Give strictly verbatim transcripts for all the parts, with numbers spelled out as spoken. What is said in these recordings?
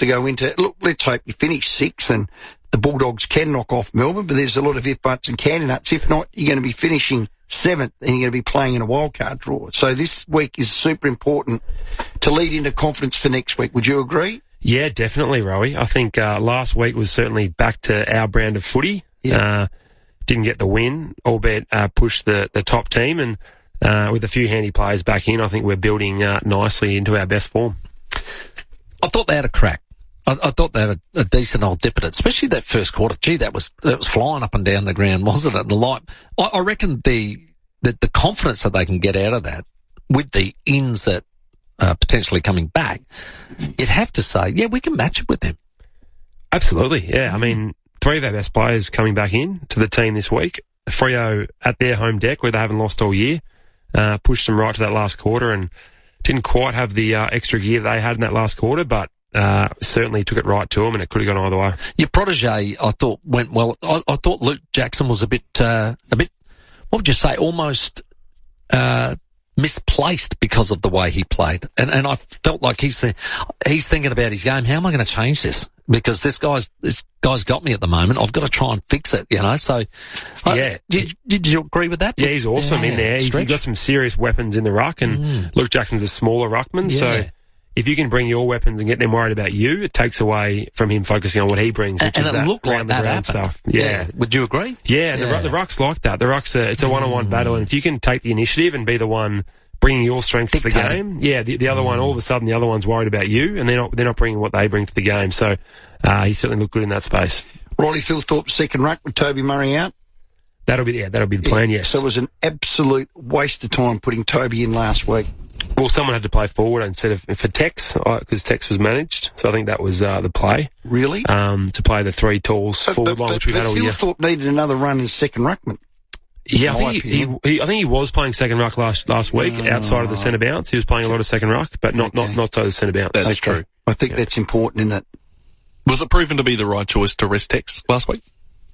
to go into, look, let's hope you finish sixth and the Bulldogs can knock off Melbourne, but there's a lot of if, buts and candy nuts. If not, you're going to be finishing seventh and you're going to be playing in a wildcard draw. So this week is super important to lead into confidence for next week. Would you agree? Yeah, definitely, Rowie. I think uh, last week was certainly back to our brand of footy. Yeah. Uh, didn't get the win, albeit uh, pushed the, the top team, and uh, with a few handy players back in, I think we're building uh, nicely into our best form. I thought they had a crack. I, I thought they had a, a decent old dip at it, especially that first quarter. Gee, that was that was flying up and down the ground, wasn't it? The light. I, I reckon the, the the confidence that they can get out of that with the ins that are potentially coming back, you'd have to say, yeah, we can match it with them. Absolutely, yeah. I mean, three of our best players coming back in to the team this week. Freo at their home deck where they haven't lost all year, uh, pushed them right to that last quarter and didn't quite have the uh, extra gear they had in that last quarter, but uh, certainly took it right to them, and it could have gone either way. Your protege, I thought, went well. I, I thought Luke Jackson was a bit, uh, a bit, what would you say, almost uh, misplaced because of the way he played, and and I felt like he's the, he's thinking about his game. How am I going to change this? Because this guy's this guy's got me at the moment. I've got to try and fix it, you know. So, I, yeah, did, did you agree with that? Yeah, he's awesome yeah, in there. He's stretch. got some serious weapons in the ruck, and mm. Luke Jackson's a smaller ruckman, yeah. so if you can bring your weapons and get them worried about you, it takes away from him focusing on what he brings, which and, is and it that looked round like the that ground happened. stuff. Yeah. yeah, would you agree? Yeah, and yeah. The, the ruck's like that. The ruck's a, it's a one-on-one mm. battle, and if you can take the initiative and be the one bringing your strengths to the game, yeah, the, the other mm. one, all of a sudden, the other one's worried about you, and they're not they're not bringing what they bring to the game. So uh, he certainly looked good in that space. Riley Philthorpe, second ruck with Toby Murray out. That'll be yeah, that'll be the plan. Yeah, yes. So it was an absolute waste of time putting Toby in last week. Well, someone had to play forward instead of for Tex, because Tex was managed. So I think that was uh, the play. Really? Um, to play the three tools but, forward but, line, but, which we've but had all year. Philthorpe needed another run in second ruckman. Yeah, I think he, he, he, I think he was playing second ruck last last week oh. outside of the centre bounce. He was playing a lot of second ruck, but not okay. not not so the centre bounce. That's okay. true. I think yeah. that's important, isn't it? Was it proven to be the right choice to rest Tex last week?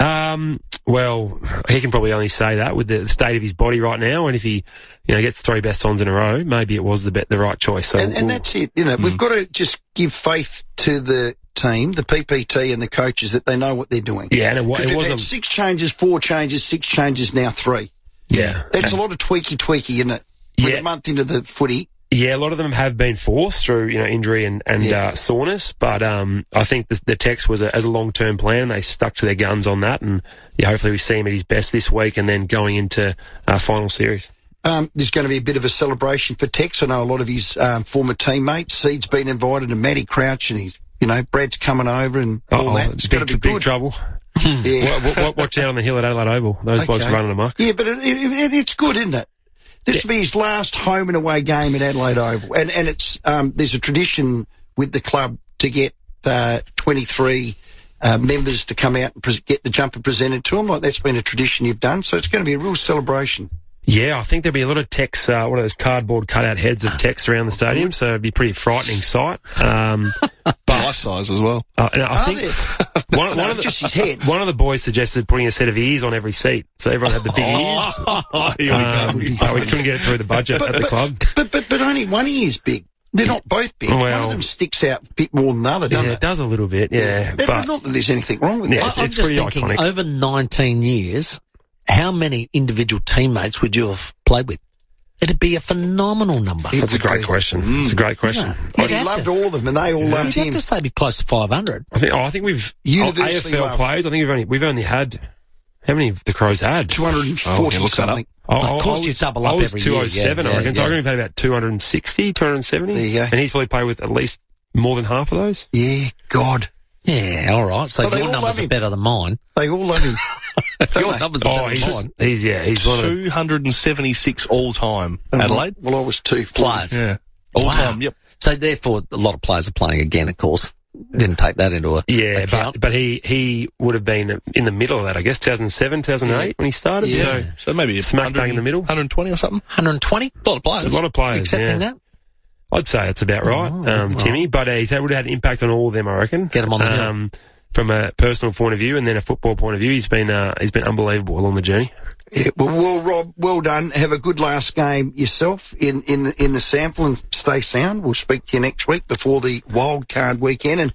Um, well, he can probably only say that with the state of his body right now, and if he, you know, gets three best ons in a row, maybe it was the be- the right choice. So and, and that's it. You know, mm. we've got to just give faith to the team, the P P T and the coaches that they know what they're doing. Yeah, and it, it wasn't was six changes, four changes, six changes, now three. Yeah, that's a lot of tweaky tweaky, isn't it? With yeah. a month into the footy. Yeah, a lot of them have been forced through, you know, injury and, and yeah. uh, soreness, but um, I think the, the Tex was a, as a long-term plan. They stuck to their guns on that, and yeah, hopefully we see him at his best this week and then going into uh, final series. Um, there's going to be a bit of a celebration for Tex. I know a lot of his um, former teammates. Seed's been invited, and Matty Crouch, and he's, you know, Brad's coming over and all Uh-oh, that. It's big, going to be big good. trouble. yeah. Watch, watch, watch out on the hill at Adelaide Oval. Those okay. blokes are running amok. Yeah, but it, it, it's good, isn't it? This will be his last home and away game at Adelaide Oval, and and it's um, there's a tradition with the club to get uh, twenty-three uh, members to come out and pre- get the jumper presented to them. Like that's been a tradition you've done, so it's going to be a real celebration. Yeah, I think there'll be a lot of Tex, uh, one of those cardboard cutout heads of Tex around the stadium, so it'd be a pretty frightening sight. Um, but life size as well. Uh, and I Are think there? one, no, one of the, just his head. One of the boys suggested putting a set of ears on every seat, so everyone had the big ears. Oh, here we um, go. But we couldn't get it through the budget but, at the but, club. But, but but only one ear's big. They're not both big. Well, one of them sticks out a bit more than the other, doesn't yeah, it? it does a little bit, yeah. yeah. But, not that there's anything wrong with yeah, that. it's, I'm it's just pretty thinking, iconic. over nineteen years, how many individual teammates would you have played with? It'd be a phenomenal number. That's a great question. Mm. It's a great question. But he loved to, all of them, and they all yeah. loved You'd him. have to say be close to five hundred. I think. Oh, I think we've Universally oh, A F L loved. players. I think we've only we've only had how many have the Crows had? two hundred forty oh, something. Oh, of course, I you was, double I up was every two oh year. seven, Yeah, I reckon. yeah, So I yeah. reckon we've had about two hundred sixty, two hundred seventy. There you go. And he's probably played with at least more than half of those. Yeah, God. Yeah, all right. So Oh, they your all numbers love are him. better than mine. They all love him. Your they? numbers are Oh, better than he's, mine. he's yeah, he's one of the, two hundred seventy-six all time. Adelaide? Well, I was two Players. Yeah. All Wow. time, yep. So therefore, a lot of players are playing again, of course. Didn't take that into a yeah, account. but, but he, he would have been in the middle of that, I guess, two thousand seven, two thousand eight when he started. Yeah. So So maybe smack bang in the middle. one hundred twenty or something? one hundred twenty? A lot of players. It's a lot of players. Accepting yeah. that? I'd say that's about right, Oh, um, right. Timmy. But uh, he would have had an impact on all of them, I reckon. Get 'em on the hill. um, From a personal point of view and then a football point of view, he's been uh, he's been unbelievable along the journey. Yeah, well, well, Rob, well done. Have a good last game yourself in, in, the, in the sample and stay sound. We'll speak to you next week before the wild card weekend. And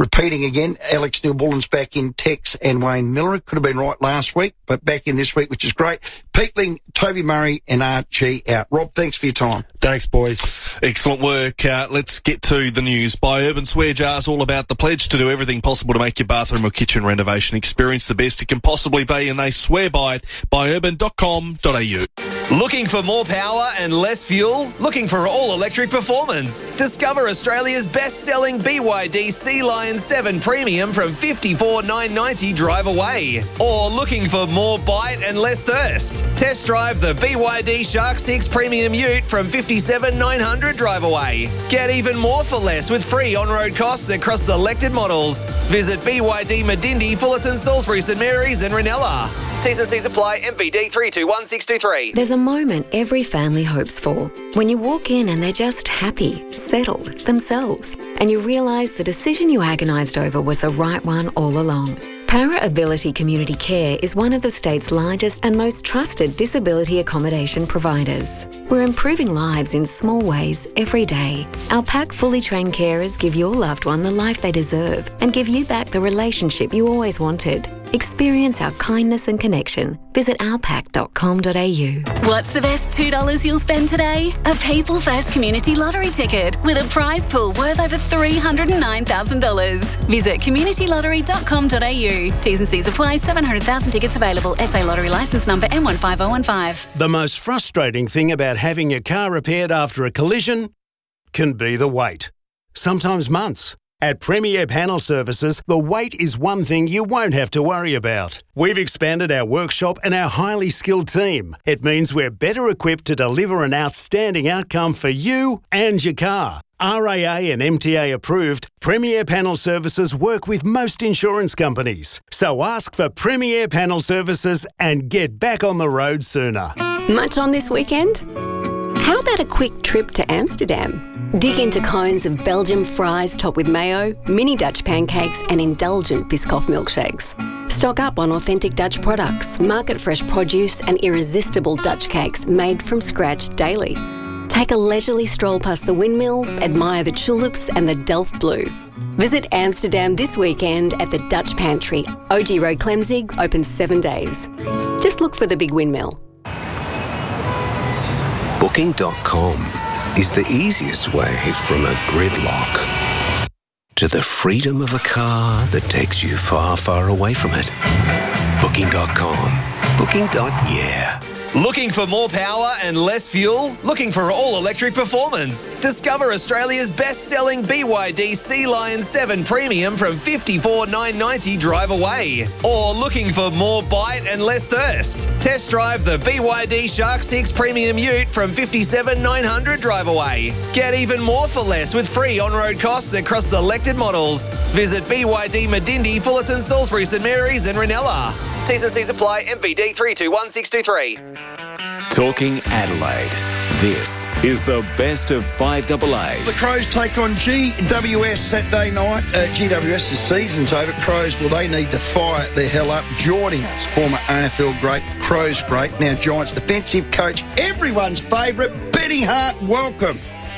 repeating again, Alex Neil-Bullen's back in Tex and Wayne Miller. Could have been right last week, but back in this week, which is great. Peatling, Toby Murray and Archie out. Rob, thanks for your time. Thanks, boys. Excellent work. Uh, let's get to the news. By Urban Swear Jars, all about the pledge to do everything possible to make your bathroom or kitchen renovation experience the best it can possibly be, and they swear by it. by urban dot com dot a u. Looking for more power and less fuel? Looking for all-electric performance? Discover Australia's best-selling B Y D Sea Lion seven Premium from fifty-four thousand nine hundred ninety dollars drive away. Or looking for more bite and less thirst? Test drive the B Y D Shark six Premium Ute from fifty-seven thousand nine hundred dollars drive away. Get even more for less with free on-road costs across selected models. Visit B Y D Medindi, Fullerton, Salisbury, St Mary's and Ranella. T's and C's apply. M V D three two one six two three. There's a moment every family hopes for. When you walk in and they're just happy, settled, themselves, and you realise the decision you agonised over was the right one all along. Para Ability Community Care is one of the state's largest and most trusted disability accommodation providers. We're improving lives in small ways every day. Our pack fully trained carers give your loved one the life they deserve and give you back the relationship you always wanted. Experience our kindness and connection. Visit our pack dot com dot a u. What's the best two dollars you'll spend today? A People First Community Lottery ticket with a prize pool worth over three hundred nine thousand dollars. Visit community lottery dot com dot a u. T's and C's apply. seven hundred thousand tickets available. S A Lottery licence number M one five zero one five. The most frustrating thing about having your car repaired after a collision can be the wait. Sometimes months. At Premier Panel Services, the wait is one thing you won't have to worry about. We've expanded our workshop and our highly skilled team. It means we're better equipped to deliver an outstanding outcome for you and your car. R A A and M T A approved, Premier Panel Services work with most insurance companies. So ask for Premier Panel Services and get back on the road sooner. Much on this weekend? How about a quick trip to Amsterdam? Dig into cones of Belgian fries topped with mayo, mini Dutch pancakes and indulgent Biscoff milkshakes. Stock up on authentic Dutch products, market-fresh produce and irresistible Dutch cakes made from scratch daily. Take a leisurely stroll past the windmill, admire the tulips and the Delft Blue. Visit Amsterdam this weekend at the Dutch Pantry. O G Road, Clemzig, open seven days. Just look for the big windmill. Booking dot com is the easiest way from a gridlock to the freedom of a car that takes you far, far away from it. Booking dot com. Booking. Yeah. Looking for more power and less fuel? Looking for all-electric performance? Discover Australia's best-selling B Y D Sea Lion seven Premium from fifty-four thousand nine hundred ninety dollars drive away. Or looking for more bite and less thirst? Test drive the B Y D Shark six Premium Ute from fifty-seven thousand nine hundred dollars drive away. Get even more for less with free on-road costs across selected models. Visit B Y D Medindi, Fullerton, Salisbury, St Mary's and Ranella. T's and C's apply. M V D three two one six two three. Talking Adelaide. This is the best of five A A. The Crows take on G W S Saturday night. Uh, GWS's season's over. Crows, well, they need to fire the hell up. Joining us, former A F L great, Crows great, now Giants defensive coach, everyone's favourite, Benny Hart. Welcome.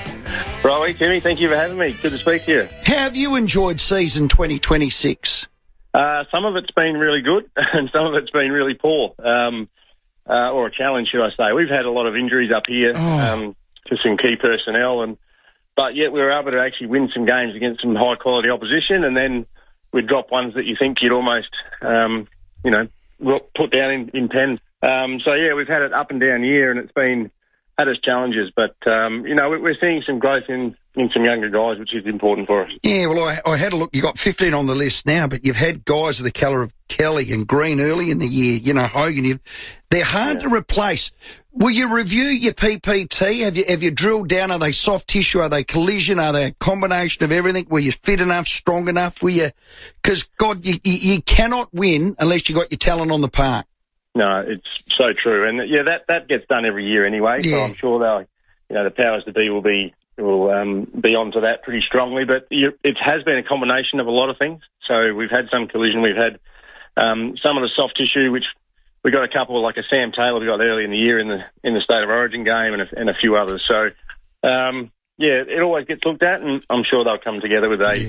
Right, Timmy, thank you for having me. Good to speak to you. How have you enjoyed season twenty twenty-six? Uh, some of it's been really good and some of it's been really poor. Um, uh, or a challenge, should I say. We've had a lot of injuries up here oh. um, to some key personnel, and but yet we were able to actually win some games against some high-quality opposition, and then we'd drop ones that you think you'd almost, um, you know, put down in, in pen. Um, so, yeah, we've had it up and down year, and it's been had its challenges. But, um, you know, we're seeing some growth in, in some younger guys, which is important for us. Yeah, well, I, I had a look. You got fifteen on the list now, but you've had guys of the colour of Kelly and Green early in the year. You know, Hogan, you've, they're hard yeah. to replace. Will you review your P P T? Have you have you drilled down? Are they soft tissue? Are they collision? Are they a combination of everything? Were you fit enough, strong enough? Were you? Because, God, you, you, you cannot win unless you got your talent on the park. No, it's so true. And, yeah, that, that gets done every year anyway, yeah. so I'm sure they'll, you know, the powers that be will be will um, be onto that pretty strongly. But you, it has been a combination of a lot of things. So we've had some collision. We've had um, some of the soft tissue, which we got a couple like a Sam Taylor we got early in the year in the in the State of Origin game, and a, and a few others. So, um, yeah, it always gets looked at, and I'm sure they'll come together with a, yeah.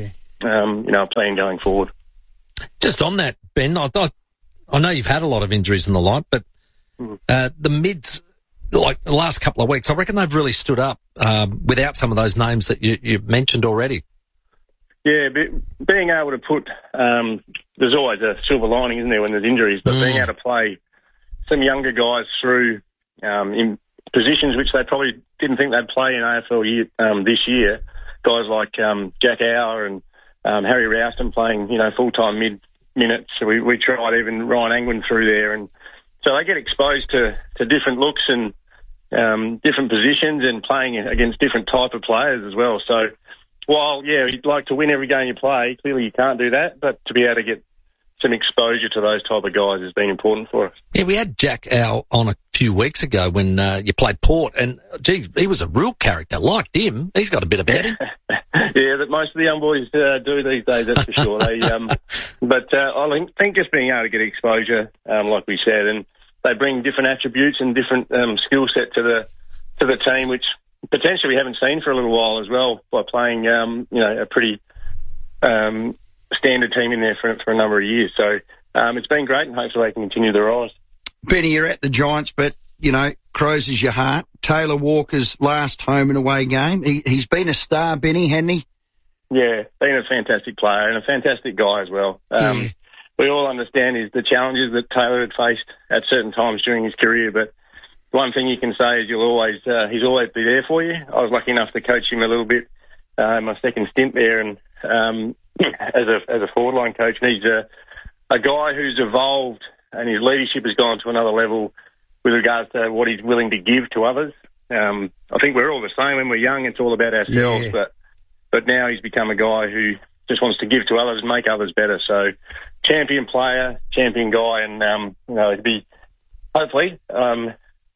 um, you know, a plan going forward. Just on that, Ben, I thought, I know you've had a lot of injuries and the like, but uh, the mids, like the last couple of weeks, I reckon they've really stood up um, without some of those names that you, you mentioned already. Yeah, be, being able to put, um, there's always a silver lining, isn't there, when there's injuries, but mm. being able to play some younger guys through um, in positions which they probably didn't think they'd play in A F L year, um, this year, guys like um, Jack Auer and um, Harry Rouston playing, you know, full-time mid minutes. So we, we tried even Ryan Angwin through there, and so they get exposed to, to different looks and um, different positions and playing against different type of players as well. So while, yeah, you'd like to win every game you play, clearly you can't do that, but to be able to get some exposure to those type of guys has been important for us. Yeah, we had Jack Auer on a few weeks ago when uh, you played Port, and, gee, he was a real character. Liked him. He's got a bit about him. Yeah, that most of the young boys uh, do these days, that's for sure. They, um, but uh, I think, think just being able to get exposure, um, like we said, and they bring different attributes and different um, skill set to the to the team, which potentially we haven't seen for a little while as well, by playing, um, you know, a pretty um, standard team in there for for a number of years. So um, it's been great, and hopefully they can continue the rise. Benny, you're at the Giants, but you know, Crows is your heart. Taylor Walker's last home and away game. He, he's been a star, Benny, hasn't he? Yeah, been a fantastic player and a fantastic guy as well. Um, yeah. We all understand is the challenges that Taylor had faced at certain times during his career, but one thing you can say is you'll always uh, he's always be there for you. I was lucky enough to coach him a little bit uh, my second stint there, and um, as a as a forward line coach, and he's a, a guy who's evolved, and his leadership has gone to another level with regards to what he's willing to give to others. Um, I think we're all the same. When we're young, it's all about ourselves, yeah. but but now he's become a guy who just wants to give to others and make others better. So champion player, champion guy, and um, you know, it'd be hopefully um,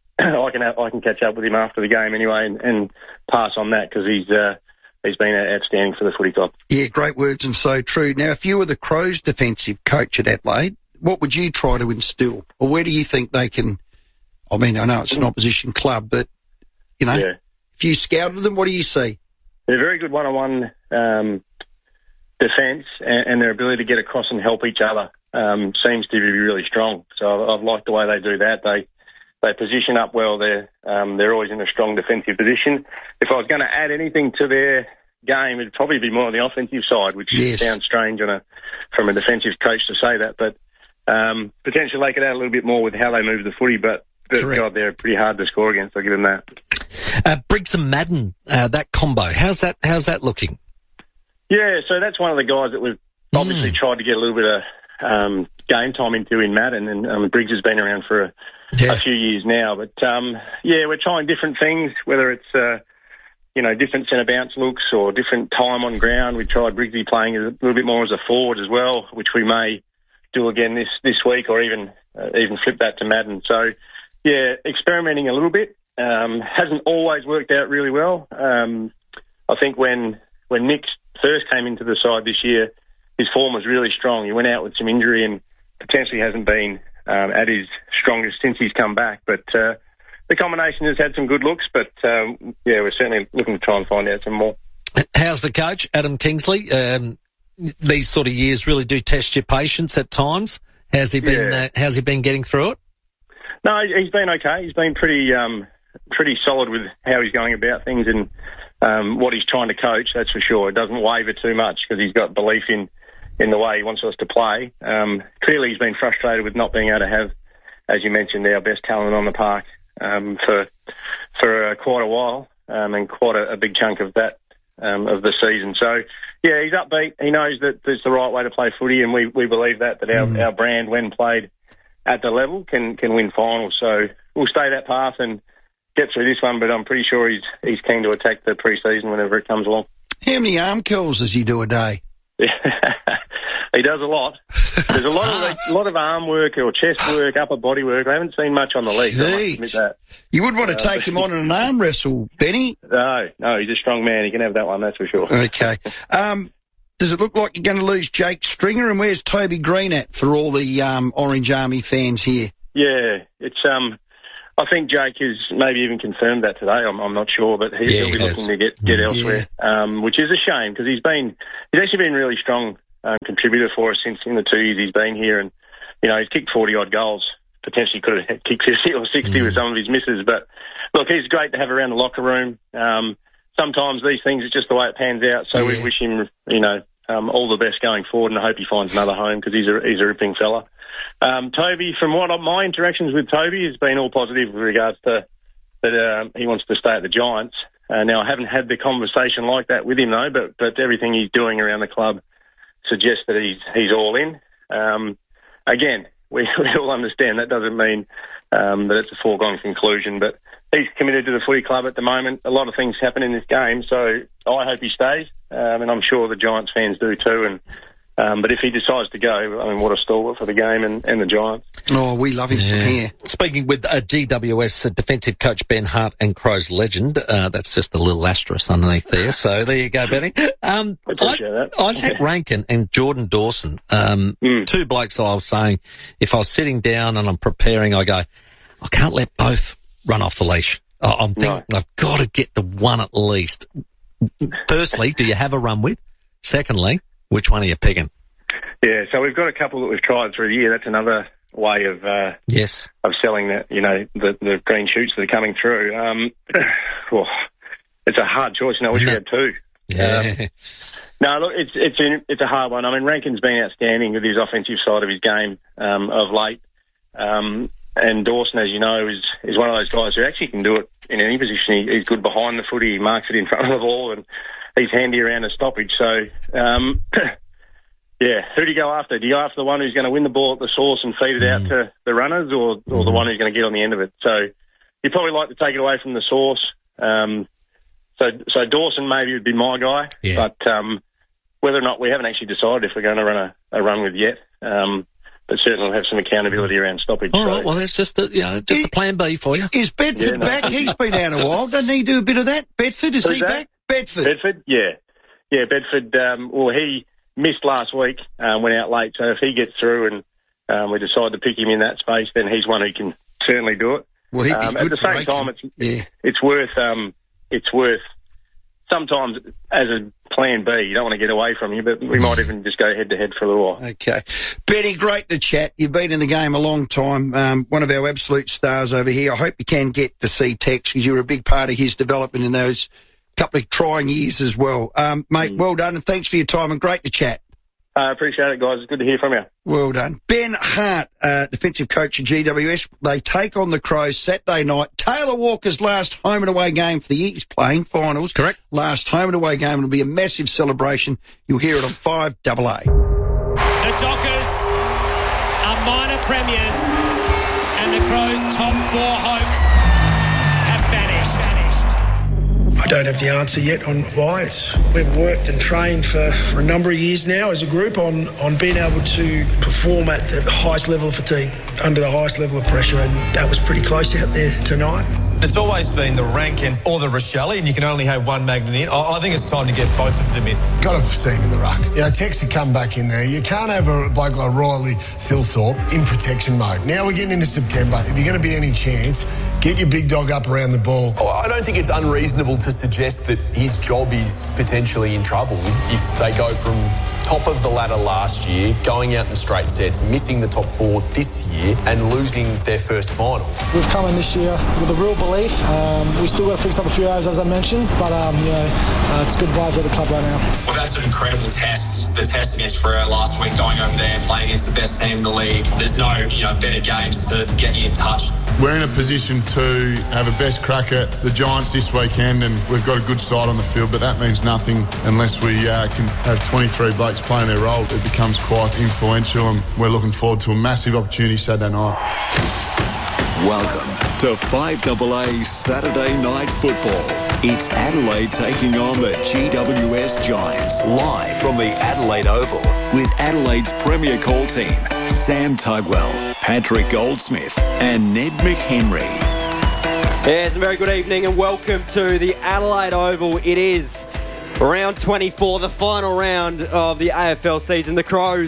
I can I can catch up with him after the game anyway, and, and pass on that, because he's uh, he's been outstanding for the footy club. Yeah, great words and so true. Now, if you were the Crows' defensive coach at Adelaide, what would you try to instill, or where do you think they can? I mean, I know it's an opposition club, but you know, yeah. if you scouted them, what do you see? They're very good one-on-one um, defence, and, and their ability to get across and help each other um, seems to be really strong. So I've, I've liked the way they do that. They they position up well. They're um, they're always in a strong defensive position. If I was going to add anything to their game, it'd probably be more on the offensive side, which yes. sounds strange on a from a defensive coach to say that, but um, potentially they could add a little bit more with how they move the footy. But, but God, they're pretty hard to score against. I'll give them that. Uh, Briggs and Madden, uh, that combo, how's that? How's that looking? Yeah, so that's one of the guys that we've obviously mm. tried to get a little bit of um, game time into in Madden, and um, Briggs has been around for a, yeah. a few years now. But um, yeah, we're trying different things, whether it's uh, you know, different centre bounce looks or different time on ground. We tried Briggsy playing a little bit more as a forward as well, which we may do again this this week, or even uh, even flip that to Madden. So yeah, experimenting a little bit. Um, hasn't always worked out really well. Um, I think when when Nick first came into the side this year, his form was really strong. He went out with some injury and potentially hasn't been um, at his strongest since he's come back. But uh, the combination has had some good looks, but um, yeah, we're certainly looking to try and find out some more. How's the coach, Adam Kingsley? Um, these sort of years really do test your patience at times. How's he been? Yeah. Uh, how's he been getting through it? No, he's been okay. He's been pretty um, pretty solid with how he's going about things and um, what he's trying to coach. That's for sure. It doesn't waver too much because he's got belief in, in the way he wants us to play. Um, clearly, he's been frustrated with not being able to have, as you mentioned, our best talent on the park um, for for uh, quite a while um, and quite a, a big chunk of that um, of the season. So, yeah, he's upbeat. He knows that it's the right way to play footy, and we, we believe that that our, mm. our brand, when played at the level, can can win finals. So we'll stay that path and get through this one, but I'm pretty sure he's he's keen to attack the pre-season whenever it comes along. How many arm curls does he do a day? He does a lot. There's a lot of a lot of arm work or chest work, upper body work. I haven't seen much on the league. I must admit that. You wouldn't want to uh, take him on in an arm wrestle, Benny? No, no, he's a strong man. He can have that one, that's for sure. Okay. Um, does it look like you're going to lose Jake Stringer? And where's Toby Green at for all the um, Orange Army fans here? Yeah, it's um. I think Jake has maybe even confirmed that today. I'm, I'm not sure, but he, Yeah, he'll be he looking has. to get, get Yeah. elsewhere, um, which is a shame because he's been he's actually been a really strong um, contributor for us since in the two years he's been here, and you know he's kicked forty odd goals. Potentially could have kicked fifty or sixty mm. with some of his misses, but look, he's great to have around the locker room. Um, sometimes these things are just the way it pans out, so yeah. we wish him, you know, um, all the best going forward, and I hope he finds another home because he's a he's a ripping fella. Um, Toby, from what my interactions with Toby has been all positive with regards to that um, he wants to stay at the Giants. Uh, now, I haven't had the conversation like that with him though, but but everything he's doing around the club suggests that he's he's all in. Um, again, we, we all understand that doesn't mean um, that it's a foregone conclusion, but he's committed to the footy club at the moment. A lot of things happen in this game, so I hope he stays, um, and I'm sure the Giants fans do too. And Um, but if he decides to go, I mean, what a stalwart for the game and, and the Giants. Oh, we love him Yeah. from here. Speaking with uh, G W S uh, defensive coach Ben Hart and Crows legend, uh, that's just a little asterisk underneath there. So there you go, Benny. Um, I appreciate that. Isaac Yeah. Rankin and Jordan Dawson, um, Mm. two blokes I was saying, if I was sitting down and I'm preparing, I go, I can't let both run off the leash. I- I'm thinking No. I've got to get to one at least. Firstly, do you have a run with? Secondly, which one are you picking? Yeah, so we've got a couple that we've tried through the year. That's another way of uh, Yes. of selling that, you know, the, the green shoots that are coming through. Um, oh, it's a hard choice. You know, I wish we had two. Yeah. Um, no, look, it's it's a, it's a hard one. I mean, Rankin's been outstanding with his offensive side of his game um, of late. Um, and Dawson, as you know, is is one of those guys who actually can do it in any position. He, he's good behind the footy. He marks it in front of the ball, and he's handy around a stoppage. So, um, yeah, who do you go after? Do you go after the one who's going to win the ball at the source and feed it out to the runners, or or the one who's going to get on the end of it? So, you'd probably like to take it away from the source. Um, so, so Dawson maybe would be my guy, Yeah. but um, whether or not we haven't actually decided if we're going to run a, a run with yet. Um, but certainly we'll have some accountability around stoppage. All so. right, well, that's just a, you know, just a plan B for you. Is Bedford Yeah, no. back? He's been out a while. Doesn't he do a bit of that? Bedford, is Who's he that? back? Bedford. Bedford, yeah. Yeah, Bedford, um, well, he missed last week, um, went out late, so if he gets through and um, we decide to pick him in that space, then he's one who can certainly do it. Well, he'd be Um, good at the for same Aiken. time, it's Yeah. it's worth um, it's worth sometimes as a plan B. You don't want to get away from you, but we might even just go head to head for a little while. Okay. Benny, great to chat. You've been in the game a long time. Um, one of our absolute stars over here. I hope you can get to see Tex because you were a big part of his development in those couple of trying years as well. Um, mate, well done, and thanks for your time, and great to chat. I uh, appreciate it, guys. It's good to hear from you. Well done. Ben Hart, uh, defensive coach at G W S. They take on the Crows Saturday night. Taylor Walker's last home and away game for the year. He's playing finals. Correct. Last home and away game. It'll be a massive celebration. You'll hear it on five A A. The Dockers are minor premiers, and the Crows' top four hopes have vanished. I don't have the answer yet on why. It's we've worked and trained for, for a number of years now as a group on, on being able to perform at the highest level of fatigue, under the highest level of pressure, and that was pretty close out there tonight. It's always been the Rankin or the Rochelle, and you can only have one magnet in. I, I think it's time to get both of them in. Got to see him in the ruck. You know, Tex to come back in there. You can't have a bloke like Riley Thilthorpe in protection mode. Now we're getting into September. If you're going to be any chance, get your big dog up around the ball. Oh, I don't think it's unreasonable to suggest that his job is potentially in trouble if they go from top of the ladder last year, going out in straight sets, missing the top four this year, and losing their first final. We've come in this year with a real belief. Um, we still got to fix up a few areas, as I mentioned, but um, you know, uh, it's good vibes at the club right now. We've had some incredible tests. The test against Freo last week, going over there and playing against the best team in the league. There's no, you know, better games to, to get you in touch. We're in a position to have a best crack at the Giants this weekend, and we've got a good side on the field, but that means nothing unless we uh, can have twenty-three blokes playing their role. It becomes quite influential, and we're looking forward to a massive opportunity Saturday night. Welcome to five A A Saturday Night Football. It's Adelaide taking on the G W S Giants, live from the Adelaide Oval with Adelaide's premier call team, Sam Tugwell, Patrick Goldsmith and Ned McHenry. Yes, a very good evening and welcome to the Adelaide Oval. It is round twenty-four, the final round of the A F L season. The Crows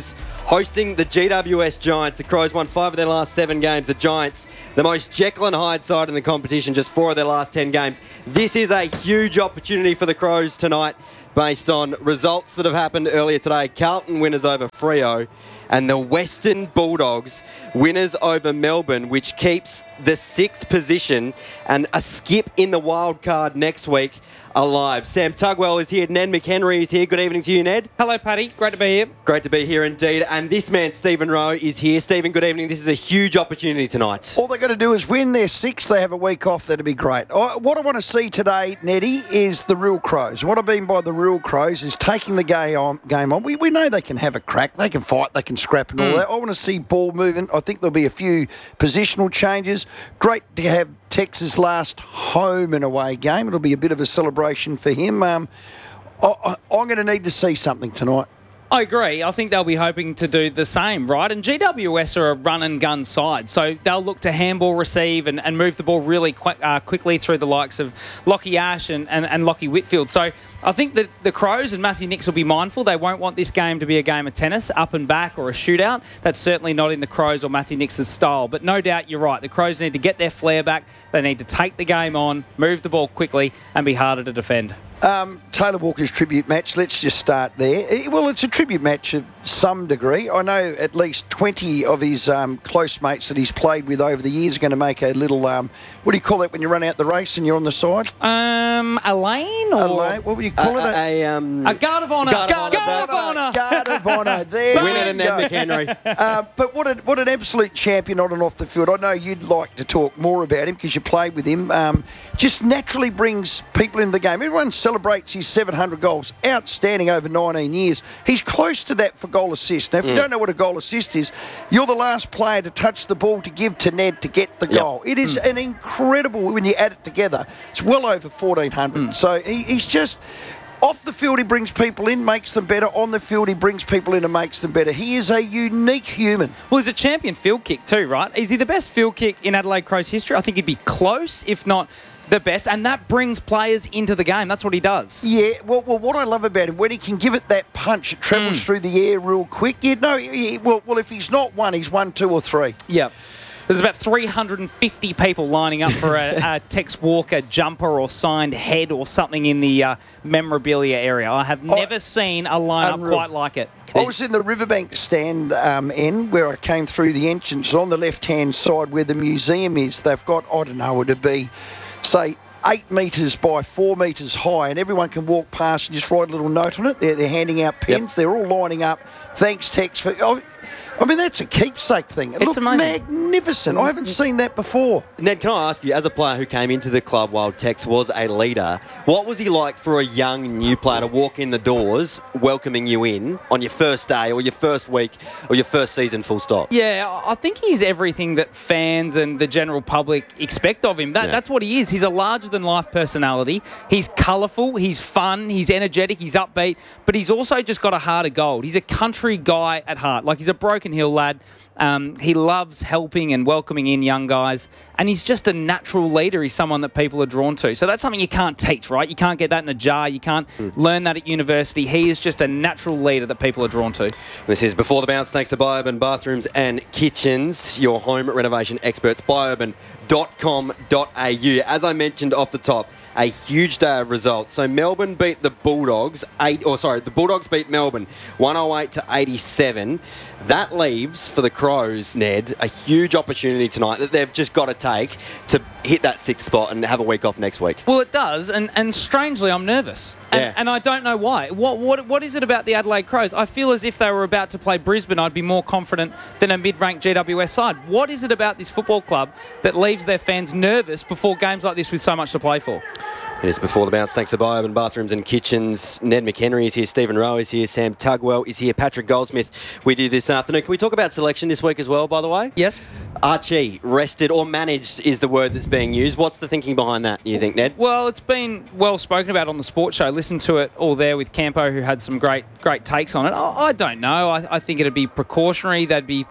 hosting the G W S Giants. The Crows won five of their last seven games. The Giants, the most Jekyll and Hyde side in the competition, just four of their last ten games. This is a huge opportunity for the Crows tonight based on results that have happened earlier today. Carlton winners over Freo and the Western Bulldogs winners over Melbourne, which keeps the sixth position and a skip in the wild card next week alive. Sam Tugwell is here. Ned McHenry is here. Good evening to you, Ned. Hello, Paddy. Great to be here. Great to be here indeed. And this man, Stephen Rowe, is here. Stephen, good evening. This is a huge opportunity tonight. All they've got to do is win their sixth. They have a week off. That'd be great. I, what I want to see today, Neddy, is the real Crows. What I mean by the real Crows is taking the game on. Game on. We, we know they can have a crack. They can fight. They can scrap and all Mm. that. I want to see ball movement. I think there'll be a few positional changes. Great to have Tex's last home and away game. It'll be a bit of a celebration for him. Um, I, I, I'm going to need to see something tonight. I agree. I think they'll be hoping to do the same, right? And G W S are a run and gun side, so they'll look to handball receive and, and move the ball really qu- uh, quickly through the likes of Lockie Ash and, and, and Lockie Whitfield. So I think that the Crows and Matthew Nicks will be mindful. They won't want this game to be a game of tennis, up and back, or a shootout. That's certainly not in the Crows or Matthew Nicks' style. But no doubt you're right. The Crows need to get their flair back. They need to take the game on, move the ball quickly, and be harder to defend. Um, Taylor Walker's tribute match, let's just start there. It, well, it's a tribute match of some degree. I know at least twenty of his um, close mates that he's played with over the years are going to make a little, um, what do you call that when you run out the race and you're on the side? Um, a lane? Or a lane? What would you call a, it? A, a, um, a guard of honour. Guard, guard, of honour. guard of honour. Guard of honour. There Win it and Ned go. McHenry. Uh, but what, a, what an absolute champion on and off the field. I know you'd like to talk more about him because you played with him. Um, just naturally brings people into the game. Everyone celebrates his seven hundred goals. Outstanding over nineteen years. He's close to that for goal assist. Now, if you Mm. don't know what a goal assist is, you're the last player to touch the ball to give to Ned to get the Yep. goal. It is an incredible, when you add it together, it's well over fourteen hundred. So he, he's just... Off the field, he brings people in, makes them better. On the field, he brings people in and makes them better. He is a unique human. Well, he's a champion field kick too, right? Is he the best field kick in Adelaide Crows history? I think he'd be close, if not the best, and that brings players into the game. That's what he does. Yeah, well, well what I love about him, when he can give it that punch, it travels Mm. through the air real quick. You know, yeah, well, well, if he's not one, he's one, two or three. Yep. There's about three hundred fifty people lining up for a, a Tex Walker jumper or signed head or something in the uh, memorabilia area. I have never seen a lineup Unreal. quite like it. I was in the Riverbank stand um, end where I came through the entrance. On the left-hand side where the museum is, they've got, I don't know, it'd be, say, eight metres by four metres high, and everyone can walk past and just write a little note on it. They're, they're handing out pens. Yep. They're all lining up. Thanks, Tex. For, oh, I mean, that's a keepsake thing. It It's looked amazing. magnificent. I haven't seen that before. Ned, can I ask you, as a player who came into the club while Tex was a leader, what was he like for a young new player to walk in the doors, welcoming you in on your first day or your first week or your first season full stop? Yeah, I think he's everything that fans and the general public expect of him. That, Yeah. That's what he is. He's a larger-than-life personality. He's colourful, he's fun, he's energetic, he's upbeat, but he's also just got a heart of gold. He's a country guy at heart. Like, he's a Broken Hill lad. Um, he loves helping and welcoming in young guys, and he's just a natural leader. He's someone that people are drawn to. So that's something you can't teach, right? You can't get that in a jar. You can't Mm. learn that at university. He is just a natural leader that people are drawn to. This is Before the Bounce, thanks to Biourban Bathrooms and Kitchens, your home renovation experts, biourban dot com dot a u. As I mentioned off the top, a huge day of results. So Melbourne beat the Bulldogs, eight, or sorry, the Bulldogs beat Melbourne one oh eight to eighty-seven. That leaves for the Crows, Ned, a huge opportunity tonight that they've just got to take to hit that sixth spot and have a week off next week. Well, it does, and, and strangely, I'm nervous. And, Yeah. and I don't know why. What, what What is it about the Adelaide Crows? I feel as if they were about to play Brisbane, I'd be more confident than a mid-ranked G W S side. What is it about this football club that leaves their fans nervous before games like this with so much to play for? It is Before the Bounce, thanks to Biourban Bathrooms and Kitchens. Ned McHenry is here, Stephen Rowe is here, Sam Tugwell is here, Patrick Goldsmith with you this afternoon. Can we talk about selection this week as well, by the way? Yes. Archie, rested or managed is the word that's being used. What's the thinking behind that, you think, Ned? Well, it's been well spoken about on the sports show. Listen to it all there with Campo, who had some great great takes on it. I, I don't know. I, I think it'd be precautionary. They'd be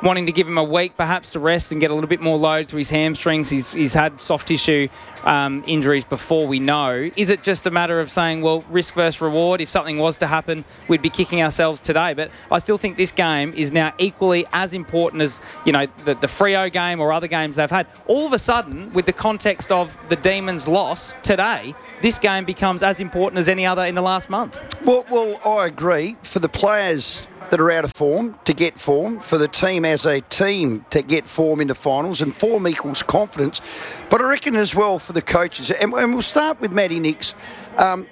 wanting to give him a week perhaps to rest and get a little bit more load through his hamstrings. He's, he's had soft tissue um, injuries before, we know. Is it just a matter of saying, well, risk versus reward? If something was to happen, we'd be kicking ourselves today. But I still think this game is now equally as important as, you know, the, the Freo game or other games they've had. All of a sudden, with the context of the Demons' loss today, this game becomes as important as any other in the last month. Well, well, I agree. For the players that are out of form to get form, for the team as a team to get form into finals, and form equals confidence. But I reckon as well for the coaches, and, and we'll start with Matty Nicks. Um,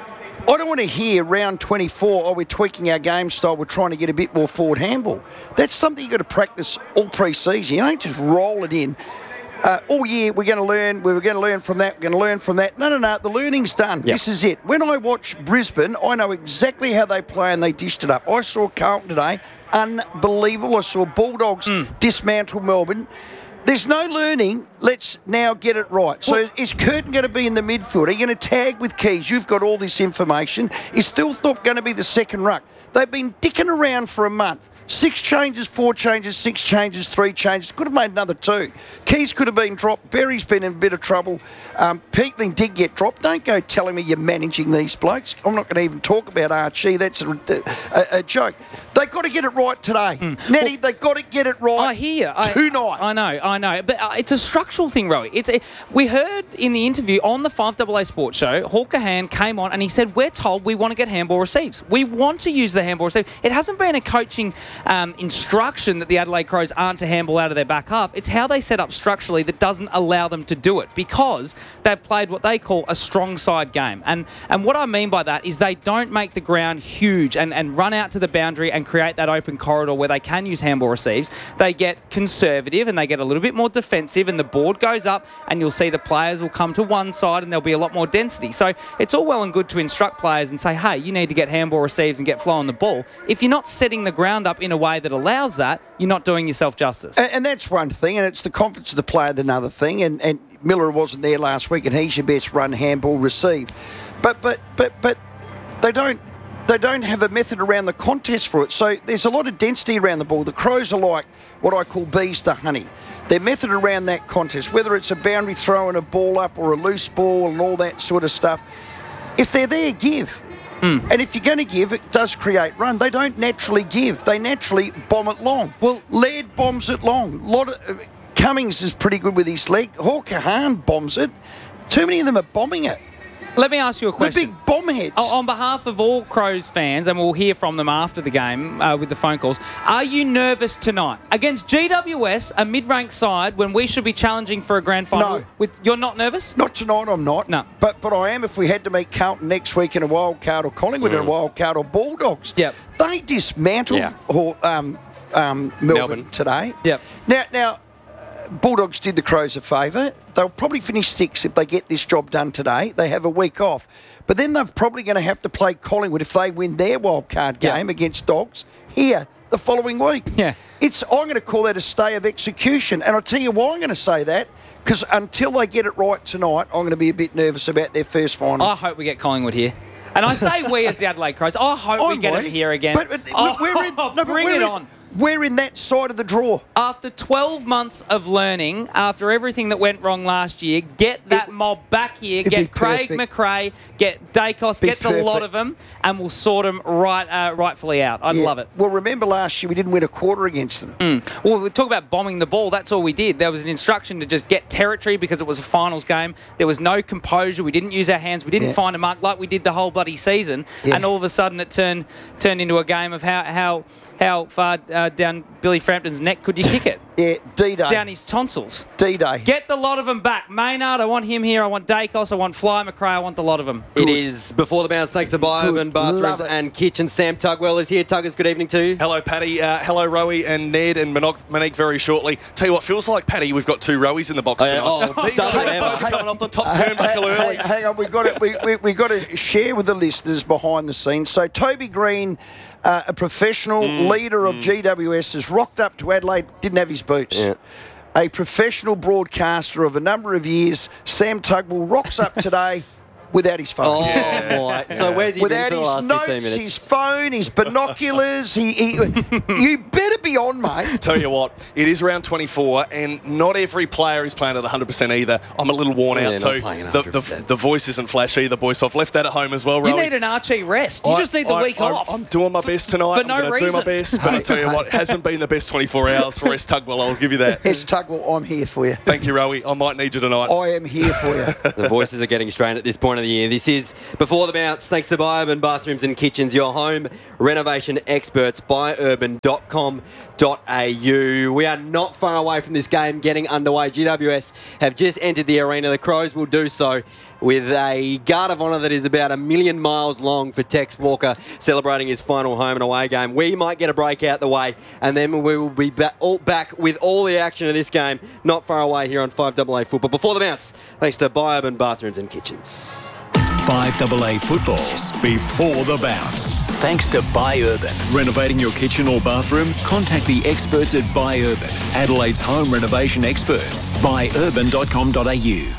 I don't want to hear round twenty-four, oh, we're tweaking our game style, we're trying to get a bit more forward handball. That's something you've got to practice all pre-season. You don't just roll it in. Uh, all year, we're going to learn, we were going to learn from that, we're going to learn from that. No, no, no, the learning's done. Yep. This is it. When I watch Brisbane, I know exactly how they play and they dished it up. I saw Carlton today, unbelievable. I saw Bulldogs mm. dismantle Melbourne. There's no learning. Let's now get it right. So well, is Curtin going to be in the midfield? Are you going to tag with Keys? You've got all this information. Is Thilthorpe going to be the second ruck? They've been dicking around for a month. Six changes, four changes, six changes, three changes. Could have made another two. Keys could have been dropped. Berry's been in a bit of trouble. Um, Peatling did get dropped. Don't go telling me you're managing these blokes. I'm not going to even talk about Archie. That's a, a, a joke. They've got to get it right today. Mm. Nettie, well, they've got to get it right I hear. tonight. I, I know, I know. But uh, it's a structural thing, Rowie. It's a, we heard in the interview on the five A A Sports Show, Hawker Hand came on and he said, we're told we want to get handball receives. We want to use the handball receive. It hasn't been a coaching um, instruction that the Adelaide Crows aren't to handball out of their back half. It's how they set up structurally that doesn't allow them to do it because they've played what they call a strong side game. And and what I mean by that is they don't make the ground huge and, and run out to the boundary and create that open corridor where they can use handball receives. They get conservative and they get a little bit more defensive and the board goes up and you'll see the players will come to one side and there'll be a lot more density. So it's all well and good to instruct players and say, hey, you need to get handball receives and get flow on the ball. If you're not setting the ground up in a way that allows that, you're not doing yourself justice. And, and that's one thing, and it's the confidence of the player, another thing. And, and Miller wasn't there last week, and he's your best run handball receive. But but but but they don't they don't have a method around the contest for it. So there's a lot of density around the ball. The Crows are like what I call bees to honey. Their method around that contest, whether it's a boundary throw and a ball up or a loose ball and all that sort of stuff, if they're there, give. Mm. And if you're going to give, it does create run. They don't naturally give. They naturally bomb it long. Well, Laird bombs it long. Lot of, uh, Cummings is pretty good with his leg. Hawker Hahn bombs it. Too many of them are bombing it. Let me ask you a question. The big bomb heads. On behalf of all Crows fans, and we'll hear from them after the game uh, with the phone calls, are you nervous tonight? Against G W S, a mid-ranked side, when we should be challenging for a grand final? No. With, you're not nervous? Not tonight, I'm not. No. But but I am if we had to meet Carlton next week in a wild card or Collingwood mm. in a wild card or Bulldogs. Yep. They dismantled yeah. or, um, um, Melbourne, Melbourne today. Yep. Now, now, Bulldogs did the Crows a favour. They'll probably finish sixth if they get this job done today. They have a week off. But then they're probably going to have to play Collingwood if they win their wild card game yeah. against Dogs here the following week. Yeah. It's I'm going to call that a stay of execution. And I'll tell you why I'm going to say that, because until they get it right tonight, I'm going to be a bit nervous about their first final. I hope we get Collingwood here. And I say we as the Adelaide Crows. I hope I we get might. it here again. But, but oh, we're in, no, but bring we're it in, on. We're in that side of the draw. After twelve months of learning, after everything that went wrong last year, get that it, mob back here, get Craig McRae, get Dacos, get the perfect. lot of them, and we'll sort them right, uh, rightfully out. I'd yeah. love it. Well, remember last year we didn't win a quarter against them. Mm. Well, we talk about bombing the ball. That's all we did. There was an instruction to just get territory because it was a finals game. There was no composure. We didn't use our hands. We didn't yeah. find a mark like we did the whole bloody season. Yeah. And all of a sudden it turned turned into a game of how how how far uh, down Billy Frampton's neck could you kick it? Yeah, D-Day. Down his tonsils. D-Day. Get the lot of them back. Maynard, I want him here. I want Dacos. I want Fly McRae. I want the lot of them. Good. It is Before the Bounce, thanks to Biourban Bathrooms and Kitchen. Sam Tugwell is here. Tuggers, good evening to you. Hello, Paddy. Uh, hello, Rowie and Ned and Monique very shortly. Tell you what, feels like, Paddy, we've got two Rowies in the box oh, tonight. Yeah. Oh, These two both coming off the top uh, turnbuckle hang, early. Hang, hang on, we've got to, we, we, we got to share with the listeners behind the scenes. So Toby Green, uh, a professional mm, leader of mm. G W S, has rocked up to Adelaide, didn't have his boots. Yeah. A professional broadcaster of a number of years, Sam Tugwell, rocks up today. without his phone. Oh, my. So where's he Without been for the his last fifteen notes, minutes? his phone, his binoculars. he, he, you better be on, mate. Tell you what, it is round twenty-four, and not every player is playing at one hundred percent either. I'm a little worn Yeah, out not too. playing at The, the, the voice isn't flash either, boys. So I've left that at home as well, You Rowie. need an Archie rest. You I- just need the I- week I'm, off. I'm doing my best tonight. For no I'm going to do my reason. best, but I tell you what, it hasn't been the best twenty-four hours for S. Tugwell. I'll give you that. S. Tugwell, I'm here for you. Thank you, Rowie. I might need you tonight. I am here for you. The voices are getting strained at this point of the year. This is Before the Bounce, thanks to Biourban Bathrooms and Kitchens, your home renovation experts, biourban dot com dot a u. We are not far away from this game getting underway. G W S have just entered the arena. The Crows will do so with a guard of honour that is about a million miles long for Tex Walker, celebrating his final home and away game. We might get a break out the way, and then we will be back, all, back with all the action of this game not far away here on five A A Football. Before the Bounce, thanks to Biourban Bathrooms and Kitchens. five A A Football's Before the Bounce. Thanks to Biourban. Renovating your kitchen or bathroom? Contact the experts at Biourban, Adelaide's home renovation experts. biourban dot com dot a u.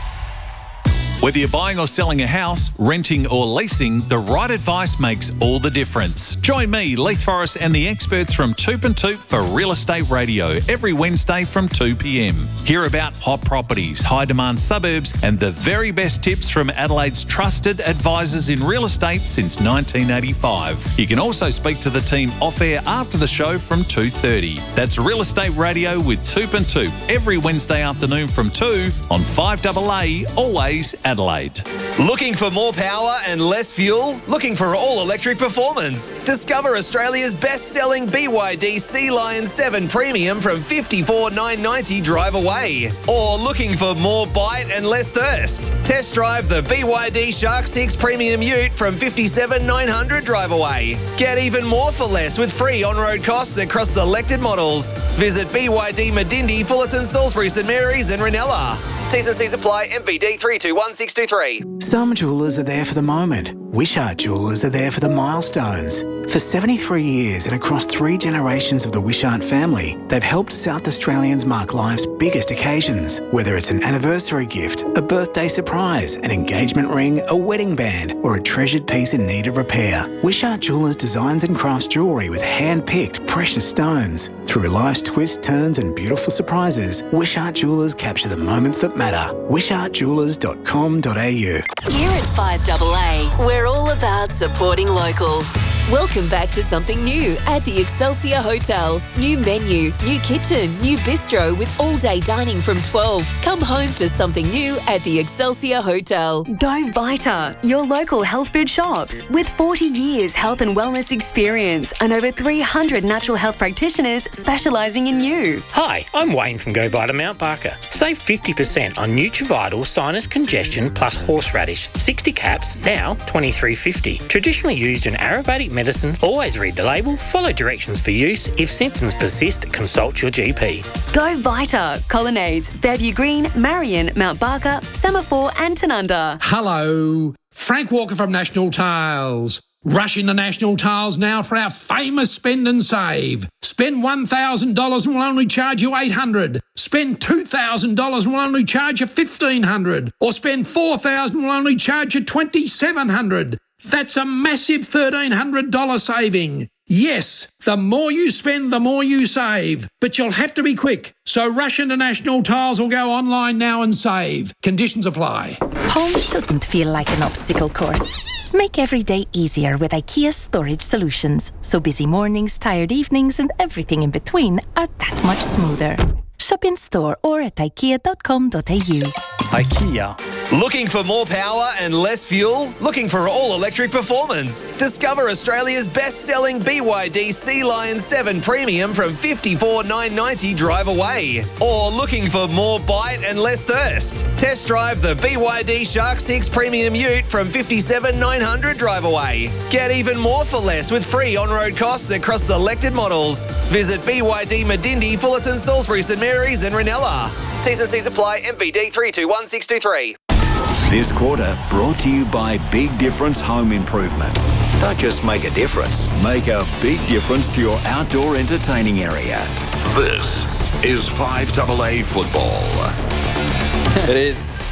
Whether you're buying or selling a house, renting or leasing, the right advice makes all the difference. Join me, Leith Forrest, and the experts from Toop and Toop for Real Estate Radio every Wednesday from two p.m. Hear about hot properties, high-demand suburbs, and the very best tips from Adelaide's trusted advisors in real estate since nineteen eighty-five. You can also speak to the team off-air after the show from two thirty. That's Real Estate Radio with Toop and Toop every Wednesday afternoon from two on five A A, always Adelaide. Looking for more power and less fuel? Looking for all-electric performance? Discover Australia's best-selling B Y D Sea Lion seven Premium from fifty-four thousand nine hundred ninety dollars drive away. Or looking for more bite and less thirst? Test drive the B Y D Shark six Premium Ute from fifty-seven thousand nine hundred dollars drive away. Get even more for less with free on-road costs across selected models. Visit B Y D Medindi, Fullerton, Salisbury, St Mary's and Ranella. T's and C's apply. M V D three two one six two three. Some jewellers are there for the moment. Wishart Jewellers are there for the milestones. For seventy-three years and across three generations of the Wishart family, they've helped South Australians mark life's biggest occasions. Whether it's an anniversary gift, a birthday surprise, an engagement ring, a wedding band, or a treasured piece in need of repair, Wishart Jewellers designs and crafts jewellery with hand-picked precious stones. Through life's twists, turns and beautiful surprises, Wishart Jewellers capture the moments that matter. wishart jewellers dot com dot a u. Here at five A A, we're all about supporting local. Welcome back to something new at the Excelsior Hotel. New menu, new kitchen, new bistro with all-day dining from twelve. Come home to something new at the Excelsior Hotel. Go Vita, your local health food shops. With forty years health and wellness experience and over three hundred natural health practitioners specialising in you. Hi, I'm Wayne from Go Vita Mount Barker. Save fifty percent on Nutrivital Sinus Congestion plus Horseradish. sixty caps, now twenty-three fifty. Traditionally used in Ayurvedic medicine. Always read the label, follow directions for use. If symptoms persist, consult your G P. Go Vita, Colonnades, Fairview Green, Marion, Mount Barker, Semaphore and Tanunda. Hello, Frank Walker from National Tiles. Rush into National Tiles now for our famous spend and save. Spend one thousand dollars and we'll only charge you eight hundred dollars. Spend two thousand dollars and we'll only charge you fifteen hundred dollars. Or spend four thousand dollars and we'll only charge you twenty-seven hundred dollars. That's a massive thirteen hundred dollars saving. Yes, the more you spend, the more you save. But you'll have to be quick. So rush into National Tiles or go online now and save. Conditions apply. Home shouldn't feel like an obstacle course. Make every day easier with IKEA Storage Solutions. So busy mornings, tired evenings and everything in between are that much smoother. Shop in store or at ikea dot com dot a u. IKEA. Looking for more power and less fuel? Looking for all-electric performance? Discover Australia's best-selling B Y D Sea Lion seven Premium from fifty-four thousand nine hundred ninety dollars drive away. Or looking for more bite and less thirst? Test drive the B Y D Shark six Premium Ute from fifty-seven thousand nine hundred dollars drive away. Get even more for less with free on-road costs across selected models. Visit B Y D Medindi, Fullerton, Salisbury, St Mary's and Ranella. T's and C's apply. M V D three two one six two three. This quarter brought to you by Big Difference Home Improvements. Don't just make a difference, make a big difference to your outdoor entertaining area. This is five A A Football. It is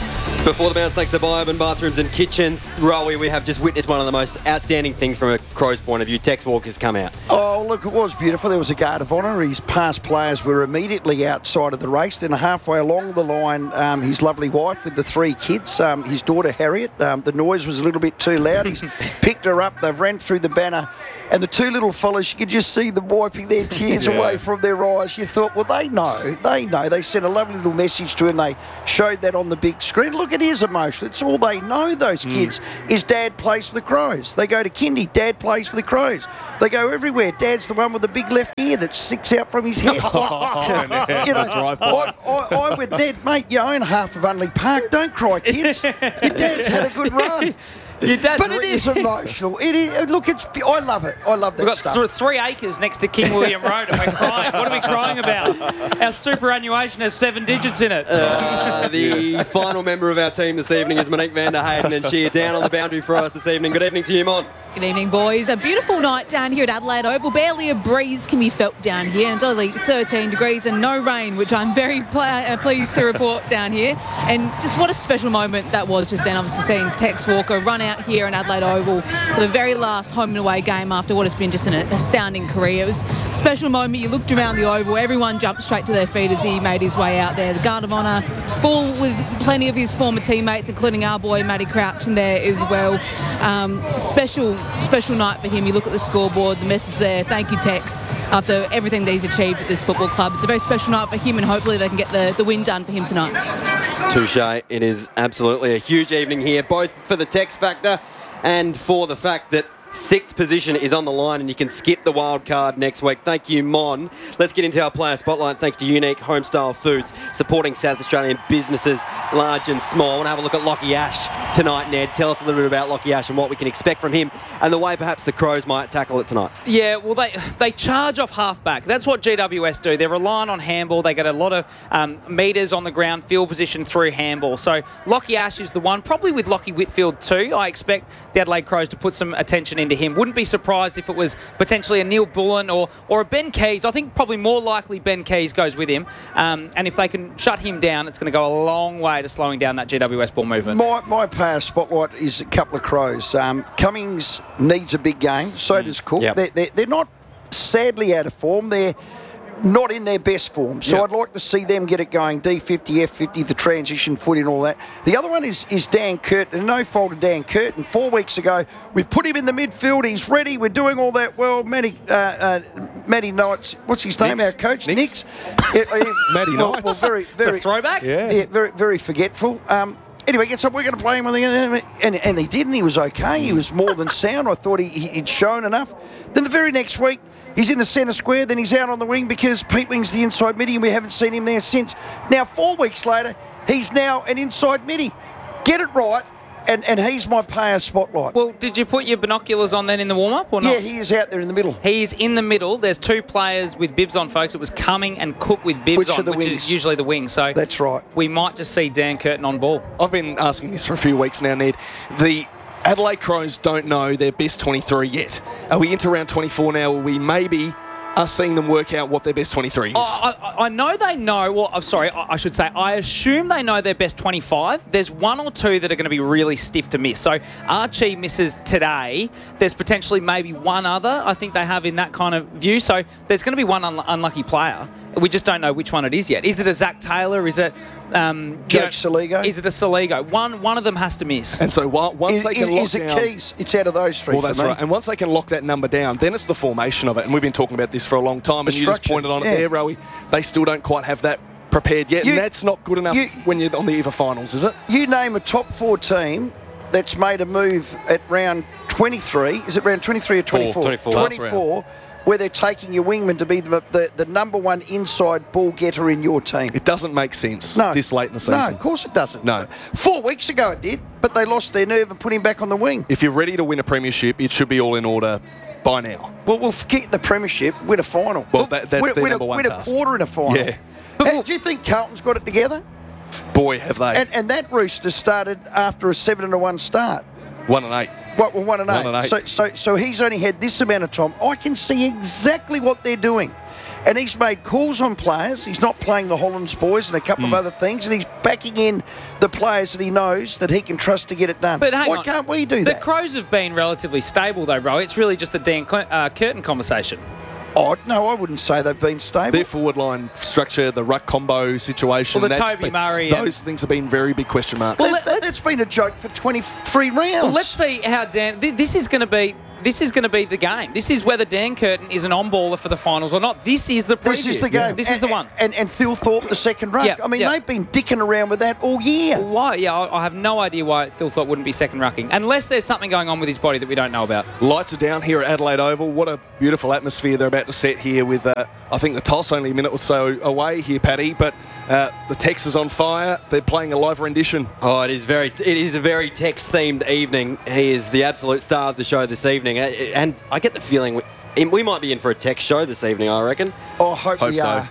Before the bounce, thanks to Bioban Bathrooms and Kitchens. Rowie, we have just witnessed one of the most outstanding things from a Crows point of view. Tex Walker's come out. Oh, look, it was beautiful. There was a guard of honour. His past players were immediately outside of the race. Then halfway along the line, um, his lovely wife with the three kids, um, his daughter Harriet, um, the noise was a little bit too loud. He's picked her up. They've ran through the banner. And the two little fellas, you could just see them wiping their tears Yeah. away from their eyes. You thought, well, they know. They know. They sent a lovely little message to him. They showed that on the big screen. Look, it is emotional. It's all they know, those kids, is Dad plays for the Crows. They go to kindy. Dad plays for the Crows. They go everywhere. Dad's the one with the big left ear that sticks out from his head. Oh, no, you know, the drive-by. I, I, I would, Dad, mate, you own half of Unley Park. Don't cry, kids. Your dad's had a good run. Your dad's but it re- is emotional. It is. Look, it's. I love it. I love that We've got stuff. th- three acres next to King William Road and we're crying. What are we crying about? Our superannuation has seven digits in it. Uh, the final member of our team this evening is Monique van der Hayden, and she is down on the boundary for us this evening. Good evening to you, Mon. Good evening, boys. A beautiful night down here at Adelaide Oval. Barely a breeze can be felt down here, and it's only thirteen degrees and no rain, which I'm very pl- uh, pleased to report down here. And just what a special moment that was just then, obviously seeing Tex Walker run out here in Adelaide Oval for the very last home and away game after what has been just an astounding career. It was a special moment. You looked around the Oval, everyone jumped straight to their feet as he made his way out there. The Guard of Honour, full with plenty of his former teammates, including our boy Matty Crouch in there as well. Um, special Special night for him. You look at the scoreboard, the message there. Thank you, Tex, after everything that he's achieved at this football club. It's a very special night for him, and hopefully they can get the, the win done for him tonight. Touche. It is absolutely a huge evening here, both for the Tex factor and for the fact that sixth position is on the line and you can skip the wild card next week. Thank you, Mon. Let's get into our player spotlight thanks to Unique Homestyle Foods, supporting South Australian businesses large and small. I want to have a look at Lockie Ash tonight, Ned. Tell us a little bit about Lockie Ash and what we can expect from him and the way perhaps the Crows might tackle it tonight. Yeah, well, they they charge off halfback. That's what G W S do. They're relying on handball. They get a lot of um, metres on the ground, field position through handball. So Lockie Ash is the one, probably with Lockie Whitfield too. I expect the Adelaide Crows to put some attention into him. Wouldn't be surprised if it was potentially a Neil Bullen or, or a Ben Keys. I think probably more likely Ben Keys goes with him. Um, and if they can shut him down, it's going to go a long way to slowing down that G W S ball movement. My, my player spotlight is a couple of Crows. Um, Cummings needs a big game. So does Cook. Yep. They're, they're, they're not sadly out of form. They're not in their best form. So Yep. I'd like to see them get it going. D fifty, F fifty, the transition foot and all that. The other one is, is Dan Curtin. And no fault of Dan Curtin. Four weeks ago, we put him in the midfield. He's ready. We're doing all that well. Matty, uh, uh, Matty Knights, what's his name? Nix. Our coach? Nix. Nix. Yeah, yeah, Matty well, Knights. Well, very, very, It's a throwback? Yeah. yeah, very, very forgetful. Um, anyway, gets up. We're going to play him, on the, and and he did, and he was okay. He was more than sound. I thought he, he'd shown enough. Then the very next week, he's in the centre square. Then he's out on the wing because Peatling's the inside midi, and we haven't seen him there since. Now, four weeks later, he's now an inside midi. Get it right, and, and he's my player spotlight. Well, did you put your binoculars on then in the warm-up or not? Yeah, he is out there in the middle. He's in the middle. There's two players with bibs on, folks. It was Cumming and Cook with bibs Which on, are the which wings? is usually the wing. So That's right. we might just see Dan Curtin on ball. I've been asking this for a few weeks now, Ned. The Adelaide Crows don't know their best twenty-three yet. Are we into round twenty-four now? Are we maybe are seeing them work out what their best twenty-three is? Oh, I, I know they know. Well, I'm sorry, I, I should say. I assume they know their best twenty-five. There's one or two that are going to be really stiff to miss. So Archie misses today. There's potentially maybe one other. I think they have in that kind of view. So there's going to be one un- unlucky player. We just don't know which one it is yet. Is it a Zach Taylor? Is it um, Jake Saligo? Is it a Saligo? One one of them has to miss. And so while, once Is, they can is, lock is it down... Keys? It's out of those three Well, for that's me. right. And once they can lock that number down, then it's the formation of it. And we've been talking about this for a long time. The And you just structure, pointed on yeah. it there, Rowie. They still don't quite have that prepared yet. You- and that's not good enough you- when you're on the eve of finals, is it? You name a top four team that's made a move at round twenty-three. Is it round twenty-three or twenty-four? twenty-four. twenty-four, where they're taking your wingman to be the, the, the number one inside ball getter in your team. It doesn't make sense No. this late in the No, season. of course it doesn't. No. Four weeks ago it did, but they lost their nerve and put him back on the wing. If you're ready to win a premiership, it should be all in order by now. Well, we'll forget the premiership, win a final. Well, that- that's win, their win number a, one Win task. a quarter in a final. Yeah. Hey, do you think Carlton's got it together? Boy, have they. And, and that Rooster started after a seven and a one start. One and eight. What, well, one and eight. One and eight. So, so, so he's only had this amount of time. I can see exactly what they're doing. And he's made calls on players. He's not playing the Hollands boys and a couple Mm. of other things. And he's backing in the players that he knows that he can trust to get it done. But hang Why on. can't we do the that? The Crows have been relatively stable, though, Ro. It's really just the Dan Cl- uh, Curtin conversation. Oh, no, I wouldn't say they've been stable. Their forward line structure, the ruck combo situation. Well, the that's Toby been- Murray and- Those things have been very big question marks. Well, that, that's been a joke for twenty-three rounds. Well, let's see how Dan. Th- this is going to be. This is going to be the game. This is whether Dan Curtin is an on-baller for the finals or not. This is the preview. This is the game. This and, is the one. And, and Phil Thorpe, the second ruck. Yeah, I mean, yeah. they've been dicking around with that all year. Why? Yeah, I, I have no idea why Phil Thorpe wouldn't be second rucking, unless there's something going on with his body that we don't know about. Lights are down here at Adelaide Oval. What a beautiful atmosphere they're about to set here with, uh, I think, the toss only a minute or so away here, Paddy. But uh, the Tex is on fire. They're playing a live rendition. Oh, it is very. It is a very Tex-themed evening. He is the absolute star of the show this evening, and I get the feeling we, we might be in for a Tex show this evening. I reckon. Oh, I hope, Hope we so. are.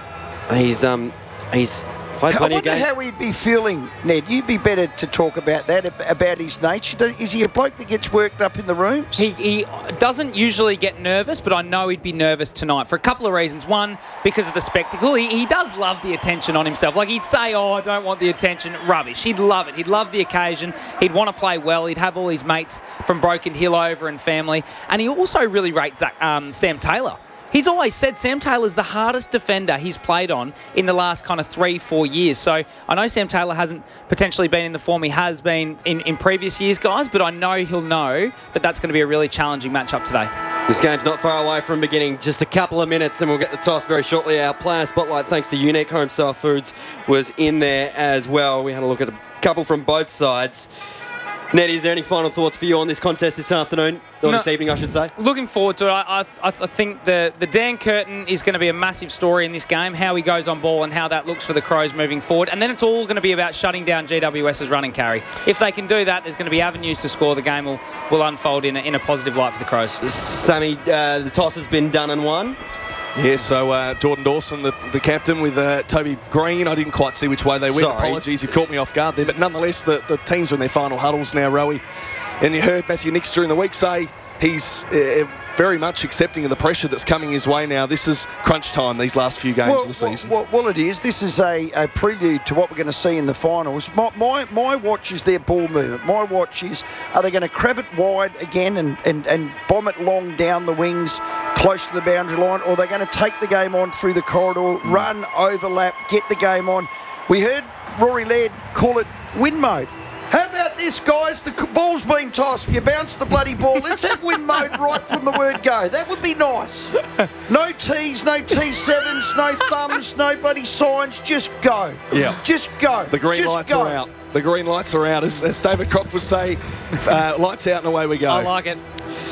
He's um, he's played I plenty of wonder games. how he'd be feeling, Ned. You'd be better to talk about that, ab- about his nature. Do- Is he a bloke that gets worked up in the rooms? He, he doesn't usually get nervous, but I know he'd be nervous tonight for a couple of reasons. One, because of the spectacle. He, he does love the attention on himself. Like, he'd say, oh, I don't want the attention. Rubbish. He'd love it. He'd love the occasion. He'd want to play well. He'd have all his mates from Broken Hill over and family. And he also really rates um, Sam Taylor. He's always said Sam Taylor's the hardest defender he's played on in the last kind of three, four years. So I know Sam Taylor hasn't potentially been in the form he has been in, in previous years, guys, but I know he'll know that that's going to be a really challenging matchup today. This game's not far away from beginning. Just a couple of minutes and we'll get the toss very shortly. Our player spotlight, thanks to Unique Homestyle Foods, was in there as well. We had a look at a couple from both sides. Ned, is there any final thoughts for you on this contest this afternoon? Or No. this evening, I should say? Looking forward to it. I, I, I think the, the Dan Curtin is going to be a massive story in this game, how he goes on ball and how that looks for the Crows moving forward. And then it's all going to be about shutting down GWS's run and carry. If they can do that, there's going to be avenues to score. The game will, will unfold in a, in a positive light for the Crows. Sammy, uh, the toss has been done and won. Yeah, so uh, Jordan Dawson, the, the captain, with uh, Toby Green. I didn't quite see which way they went. Sorry. Apologies, you caught me off guard there. But nonetheless, the, the teams are in their final huddles now, Rowie. And you heard Matthew Nix during the week say he's uh, very much accepting of the pressure that's coming his way now. This is crunch time, these last few games well, of the season. Well, well, well, it is. This is a, a prelude to what we're going to see in the finals. My, my my watch is their ball movement. My watch is, are they going to crab it wide again and, and, and bomb it long down the wings close to the boundary line, or are they going to take the game on through the corridor, run, overlap, get the game on? We heard Rory Laird call it win mode. How about this, guys? The c- ball's been tossed. You bounce the bloody ball. Let's have win mode right from the word go. That would be nice. No T's, no T sevens, no thumbs, no bloody signs. Just go. Yeah. Just go. The green Just lights go. are out. The green lights are out. As, as David Croft would say, uh, lights out and away we go. I like it.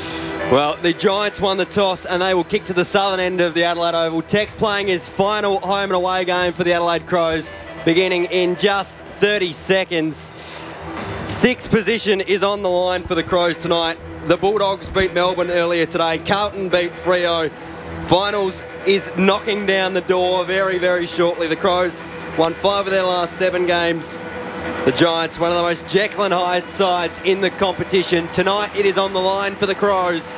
Well, the Giants won the toss and they will kick to the southern end of the Adelaide Oval. Tex playing his final home and away game for the Adelaide Crows, beginning in just thirty seconds. Sixth position is on the line for the Crows tonight. The Bulldogs beat Melbourne earlier today. Carlton beat Freo. Finals is knocking down the door very, very shortly. The Crows won five of their last seven games. The Giants, one of the most Jekyll and Hyde sides in the competition. Tonight it is on the line for the Crows.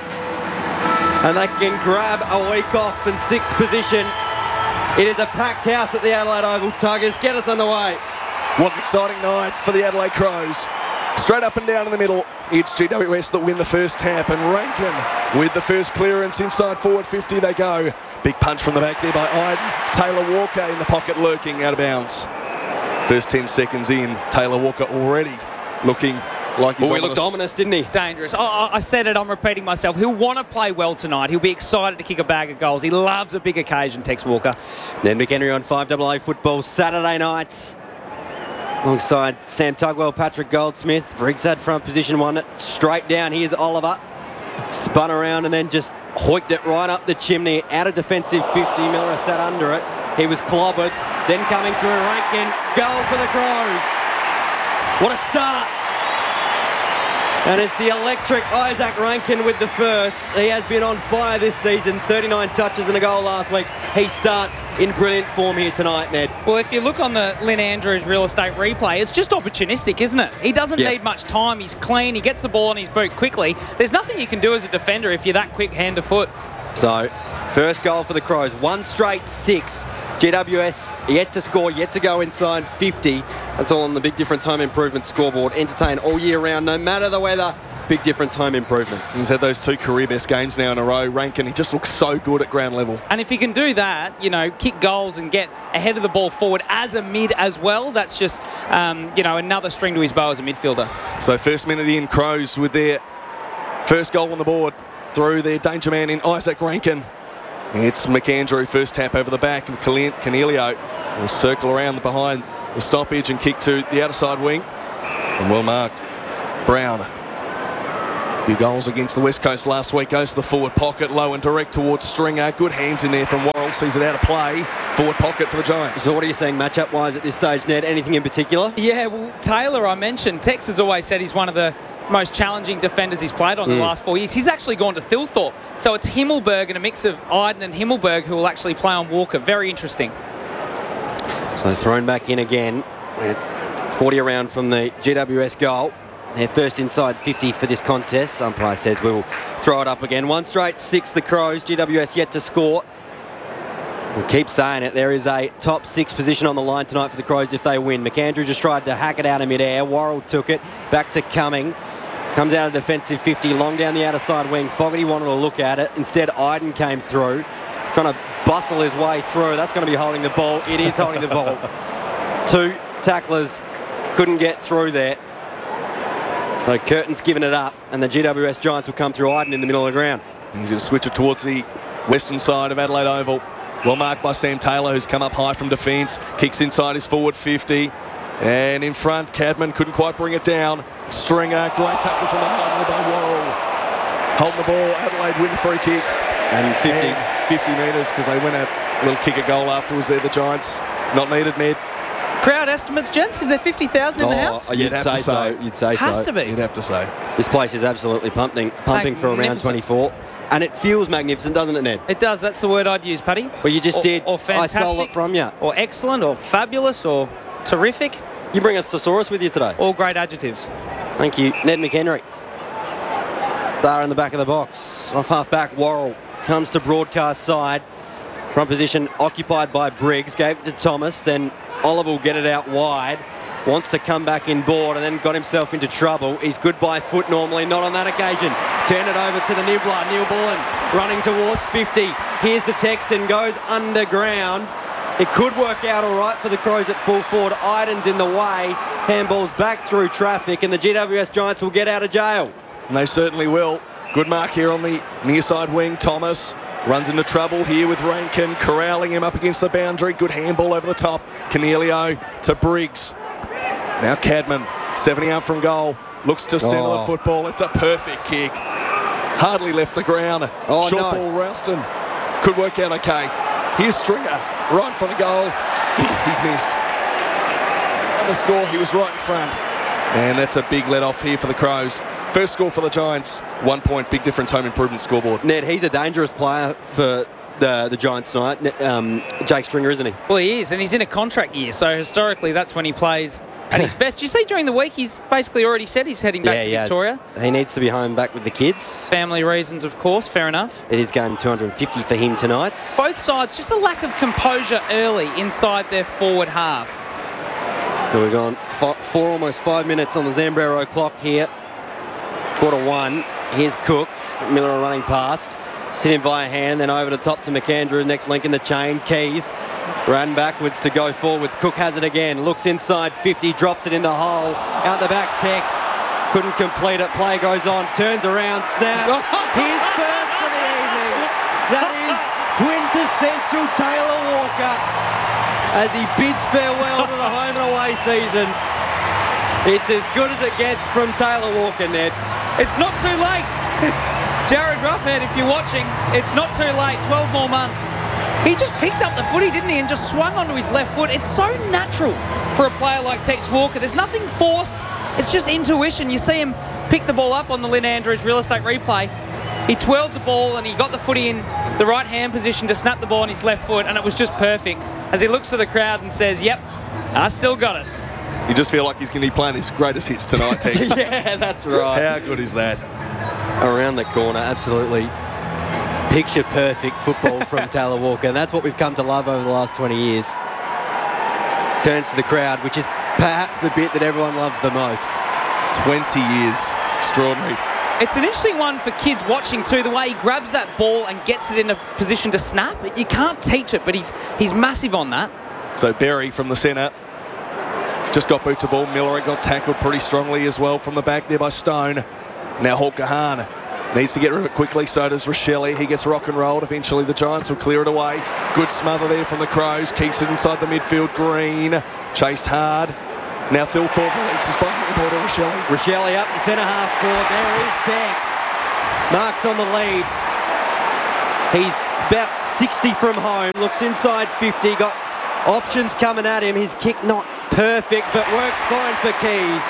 And they can grab a week off in sixth position. It is a packed house at the Adelaide Oval. Tuggers, get us underway. What an exciting night for the Adelaide Crows. Straight up and down in the middle, it's G W S that win the first tap, and Rankin with the first clearance inside forward fifty they go. Big punch from the back there by Iden. Taylor Walker in the pocket lurking out of bounds. First ten seconds in, Taylor Walker already looking like he's Oh, he ominous. looked ominous, didn't he? Dangerous. Oh, I said it, I'm repeating myself. He'll want to play well tonight. He'll be excited to kick a bag of goals. He loves a big occasion, Tex Walker. Ned McHenry on five A A football Saturday nights. Alongside Sam Tugwell, Patrick Goldsmith. Briggs had front position, won it straight down. Here's Oliver. Spun around and then just hoiked it right up the chimney. Out of defensive fifty. Miller sat under it. He was clobbered. Then coming through Rankin. Goal for the Crows. What a start. And it's the electric Isaac Rankin with the first. He has been on fire this season. thirty-nine touches and a goal last week. He starts in brilliant form here tonight, Ned. Well, if you look on the Lynn Andrews real estate replay, it's just opportunistic, isn't it? He doesn't Yep. need much time. He's clean. He gets the ball in his boot quickly. There's nothing you can do as a defender if you're that quick hand to foot. So, first goal for the Crows. One straight six. G W S yet to score, yet to go inside fifty. That's all on the Big Difference Home Improvement scoreboard. Entertain all year round, no matter the weather. Big Difference Home Improvements. He's had those two career best games now in a row. Rankin, he just looks so good at ground level. And if he can do that, you know, kick goals and get ahead of the ball forward as a mid as well, that's just, um, you know, another string to his bow as a midfielder. So first minute in, Crows with their first goal on the board through their danger man in Isaac Rankin. It's McAndrew, first tap over the back, and Canelio will circle around the behind the stoppage and kick to the outer side wing. And well marked. Brown. Few goals against the West Coast last week. Goes to the forward pocket, low and direct towards Stringer. Good hands in there from Worrell. Sees it out of play. Forward pocket for the Giants. So what are you saying matchup-wise at this stage, Ned? Anything in particular? Yeah, well, Taylor, I mentioned, Tex has always said he's one of the most challenging defenders he's played on Mm. the last four years. He's actually gone to Thilthorpe. So it's Himmelberg and a mix of Iden and Himmelberg who will actually play on Walker. Very interesting. So thrown back in again. We're forty around from the G W S goal. Their first inside fifty for this contest. Umpire says we will throw it up again. One straight six, the Crows. G W S yet to score. We'll keep saying it. There is a top six position on the line tonight for the Crows if they win. McAndrew just tried to hack it out of mid-air. Worrell took it. Back to Cumming. Comes out of defensive fifty. Long down the outer side wing. Fogarty wanted to look at it. Instead, Iden came through. Trying to bustle his way through. That's going to be holding the ball. It is holding the ball. Two tacklers couldn't get through there. So Curtin's given it up, and the G W S Giants will come through Iden in the middle of the ground. He's going to switch it towards the western side of Adelaide Oval. Well marked by Sam Taylor, who's come up high from defence. Kicks inside his forward fifty. And in front, Cadman couldn't quite bring it down. Stringer, great tackle from behind there by Worrell. Holding the ball, Adelaide win the free kick. And fifty. And fifty metres, because they went a little kick a goal afterwards there, the Giants. Not needed, Ned. Crowd estimates, gents? Is there fifty thousand in the house? Oh, you'd, You'd have say to so. say. You'd say Has so. to be. You'd have to say. This place is absolutely pumping, pumping for around Magnificent. twenty-four. And it feels magnificent, doesn't it, Ned? It does. That's the word I'd use, Paddy. Well, you just or, did. Or I fantastic. stole it from you. Or excellent, or fabulous, or terrific. You bring a thesaurus with you today. All great adjectives. Thank you, Ned McHenry. Star in the back of the box. Off half back, Worrell comes to broadcast side. Front position occupied by Briggs. Gave it to Thomas. Then Oliver will get it out wide. Wants to come back in board and then got himself into trouble. He's good by foot normally, not on that occasion. Turn it over to the nibbler, Neil Bullen, running towards fifty. Here's the Texan, goes underground. It could work out all right for the Crows at full forward. Iden's in the way. Handball's back through traffic and the G W S Giants will get out of jail. And they certainly will. Good mark here on the near side wing. Thomas runs into trouble here with Rankin, corralling him up against the boundary. Good handball over the top. Canelio to Briggs. Now Cadman, seventy out from goal. Looks to centre Oh. the football. It's a perfect kick. Hardly left the ground. Oh, Short no. ball, Ralston. Could work out okay. Here's Stringer, right in front of goal. He's missed. On the score, he was right in front. And that's a big let off here for the Crows. First score for the Giants. One point, Big Difference Home Improvement scoreboard. Ned, he's a dangerous player for the, the Giants tonight. Um, Jake Stringer, isn't he? Well, he is, and he's in a contract year, so historically that's when he plays at his best. Do you see during the week he's basically already said he's heading back yeah, to he Victoria? Has. He needs to be home back with the kids. Family reasons, of course, fair enough. It is game two hundred fifty for him tonight. Both sides, just a lack of composure early inside their forward half. So we've gone four, four, almost five minutes on the Zambrero clock here. Quarter one. Here's Cook. Miller running past. Hit him via hand, then over the top to McAndrew. Next link in the chain. Keys ran backwards to go forwards. Cook has it again. Looks inside fifty. Drops it in the hole. Out the back, Tex. Couldn't complete it. Play goes on. Turns around. Snaps. Here's first for the evening. That is quintessential Taylor Walker as he bids farewell to the home and away season. It's as good as it gets from Taylor Walker, Ned. It's not too late. Jared Roughhead, if you're watching, it's not too late. twelve more months. He just picked up the footy, didn't he, and just swung onto his left foot. It's so natural for a player like Tex Walker. There's nothing forced. It's just intuition. You see him picked the ball up on the Lynn Andrews real estate replay. He twirled the ball and he got the footy in the right hand position to snap the ball on his left foot, and it was just perfect. As he looks to the crowd and says, "Yep, I still got it." You just feel like he's going to be playing his greatest hits tonight, Tex. Yeah, that's right. How good is that? Around the corner, absolutely picture perfect football from Taylor Walker, and that's what we've come to love over the last twenty years. Turns to the crowd, which is perhaps the bit that everyone loves the most. twenty years. Extraordinary. It's an interesting one for kids watching too, the way he grabs that ball and gets it in a position to snap. You can't teach it, but he's he's massive on that. So Berry from the centre. Just got boot to ball. Miller got tackled pretty strongly as well from the back there by Stone. Now Hawk Kahan needs to get rid of it quickly, so does Rochelle. He gets rock and rolled. Eventually the Giants will clear it away. Good smother there from the Crows. Keeps it inside the midfield. Green chased hard. Now Phil Thorpe releases by handball to Rochelle. Rochelle up the centre half forward. There is Tex. Marks on the lead. He's about sixty from home. Looks inside fifty. Got options coming at him. His kick not perfect, but works fine for Keys.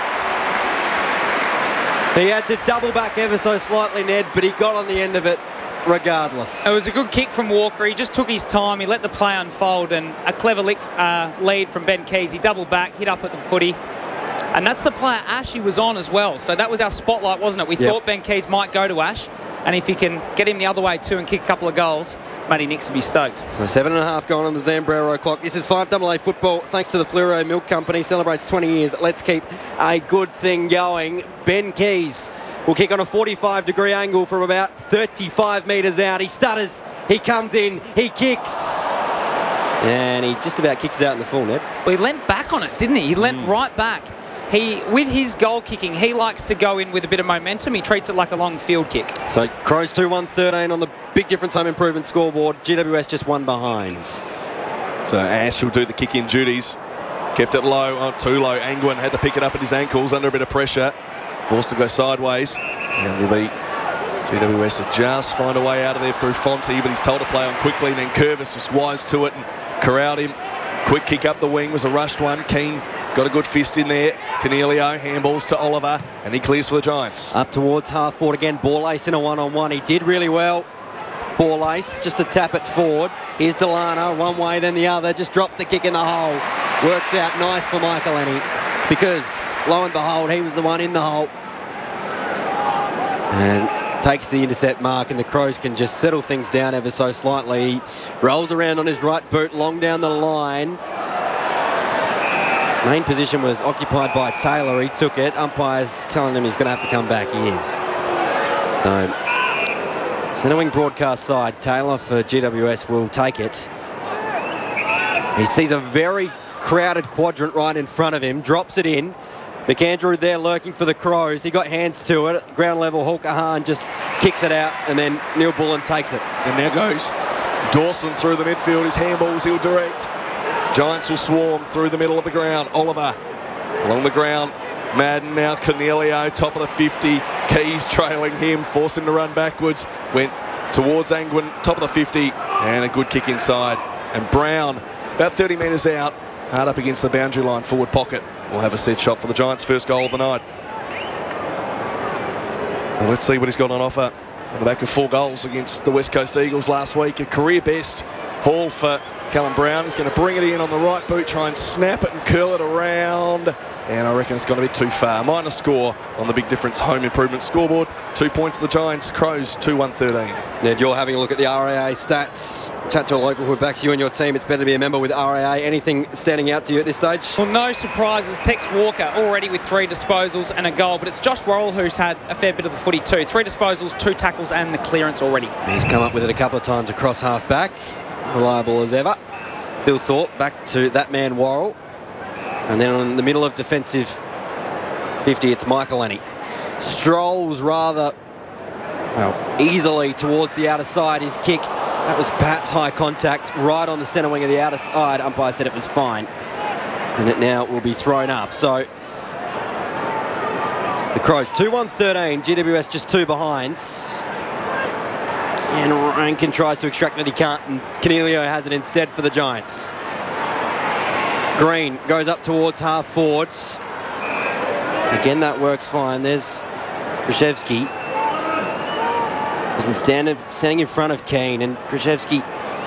He had to double back ever so slightly, Ned, but he got on the end of it regardless. It was a good kick from Walker. He just took his time. He let the play unfold, and a clever lick, uh, lead from Ben Keys. He doubled back, hit up at the footy. And that's the player Ashy was on as well. So that was our spotlight, wasn't it? We Yep. thought Ben Keys might go to Ash. And if he can get him the other way too and kick a couple of goals, Matty Nix will be stoked. So seven and a half gone on the Zambrero clock. This is five double A football. Thanks to the Fleuro Milk Company. Celebrates twenty years. Let's keep a good thing going. Ben Keys will kick on a forty-five degree angle from about thirty-five metres out. He stutters. He comes in. He kicks. And he just about kicks it out in the full, Ned. Well, he leant back on it, didn't he? He leant Mm. right back. He, with his goal kicking, he likes to go in with a bit of momentum. He treats it like a long field kick. So Crows two one thirteen on the big difference home improvement scoreboard. G W S just one behind. So Ash will do the kick-in duties. Kept it low, oh, too low. Angwin had to pick it up at his ankles under a bit of pressure. Forced to go sideways. And will be G W S to just find a way out of there through Fonte, but he's told to play on quickly. And then Curvis was wise to it and corralled him. Quick kick up the wing was a rushed one. Keane got a good fist in there. Cornelio handballs to Oliver, and he clears for the Giants. Up towards half forward again. Borlace in a one-on-one. He did really well. Borlace just to tap it forward. Here's Delano, one way then the other. Just drops the kick in the hole. Works out nice for Michael Ennie, because lo and behold, he was the one in the hole. And takes the intercept mark, and the Crows can just settle things down ever so slightly. He rolls around on his right boot, long down the line. Main position was occupied by Taylor. He took it. Umpire's telling him he's going to have to come back. He is. So, centre wing broadcast side, Taylor for G W S will take it. He sees a very crowded quadrant right in front of him, drops it in. McAndrew there lurking for the Crows. He got hands to it. Ground level, Hawk Kahan just kicks it out, and then Neil Bullen takes it. And now goes Dawson through the midfield. His handballs, he'll direct. Giants will swarm through the middle of the ground. Oliver along the ground. Madden now. Cornelio, top of the fifty. Keys trailing him, force him to run backwards. Went towards Angwin, top of the fifty. And a good kick inside. And Brown, about thirty metres out, hard up against the boundary line, forward pocket. We'll have a set shot for the Giants' first goal of the night. And let's see what he's got on offer. On the back of four goals against the West Coast Eagles last week. A career best haul for Callum Brown. He's going to bring it in on the right boot, try and snap it and curl it around. And I reckon it's gone a bit too far. Minor score on the big difference home improvement scoreboard. Two points to the Giants. Crows two one thirteen. Ned, you're having a look at the R A A stats. Chat to a local who backs you and your team. It's better to be a member with R A A. Anything standing out to you at this stage? Well, no surprises. Tex Walker already with three disposals and a goal, but it's Josh Worrell who's had a fair bit of the footy too. Three disposals, two tackles and the clearance already. He's come up with it a couple of times across half back. Reliable as ever. Phil Thorpe back to that man Worrell. And then in the middle of defensive fifty, it's Michael Ennie. Strolls rather well, easily towards the outer side. His kick, that was perhaps high contact, right on the centre wing of the outer side. Umpire said it was fine. And it now will be thrown up. So the Crows two one thirteen, G W S just two behinds. And Rankin tries to extract it, he can't, and Cornelio has it instead for the Giants. Green goes up towards half forwards. Again, that works fine. There's Krzyzewski wasn't standing, standing in front of Keane, and Krzyzewski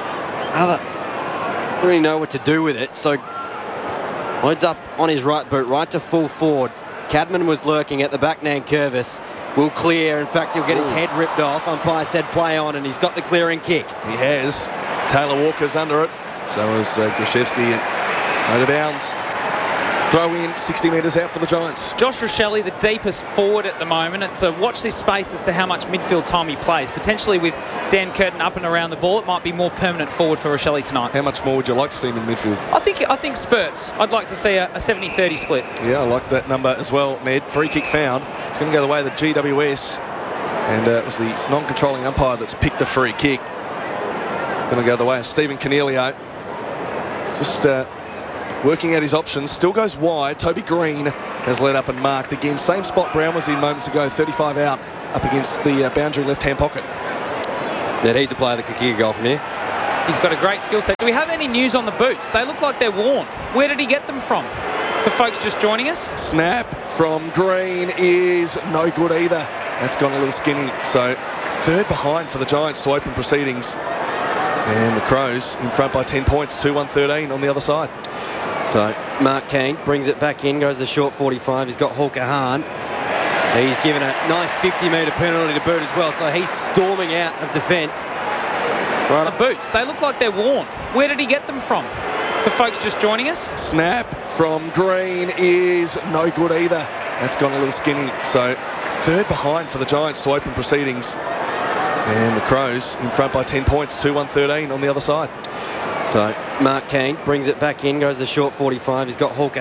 don't really know what to do with it, so loads up on his right boot, right to full forward. Cadman was lurking at the back. Nankervis will clear. In fact, he'll get his head ripped off. Umpire said play on, and he's got the clearing kick. He has. Taylor Walker's under it. So is uh, Krzyzewski out of bounds. Throw in sixty metres out for the Giants. Josh Rochelle, the deepest forward at the moment. It's a watch this space as to how much midfield time he plays. Potentially with Dan Curtin up and around the ball, it might be more permanent forward for Rochelle tonight. How much more would you like to see him in midfield? I think I think spurts. I'd like to see a, a seventy thirty split. Yeah, I like that number as well, Ned. Free kick found. It's going to go the way of the G W S. And uh, it was the non-controlling umpire that's picked the free kick. Going to go the way of Stephen Cornelio. Just... Uh, working out his options, still goes wide. Toby Green has led up and marked again. Same spot Brown was in moments ago, thirty-five out, up against the uh, boundary left-hand pocket. Yeah, he's a player that could kick a goal from here. He's got a great skill set. Do we have any news on the boots? They look like they're worn. Where did he get them from? For folks just joining us? Snap from Green is no good either. That's gone a little skinny. So third behind for the Giants to open proceedings. And the Crows in front by ten points, two one thirteen on the other side. So Mark Keane brings it back in, goes the short forty-five. He's got Hawker Hahn. He's given a nice fifty metre penalty to boot as well, so he's storming out of defence. Right, the boots, they look like they're worn. Where did he get them from? For folks just joining us? Snap from Green is no good either. That's gone a little skinny. So third behind for the Giants to open proceedings. And the Crows in front by ten points, two one thirteen on the other side. So Mark Keane brings it back in, goes the short forty-five. He's got Hawker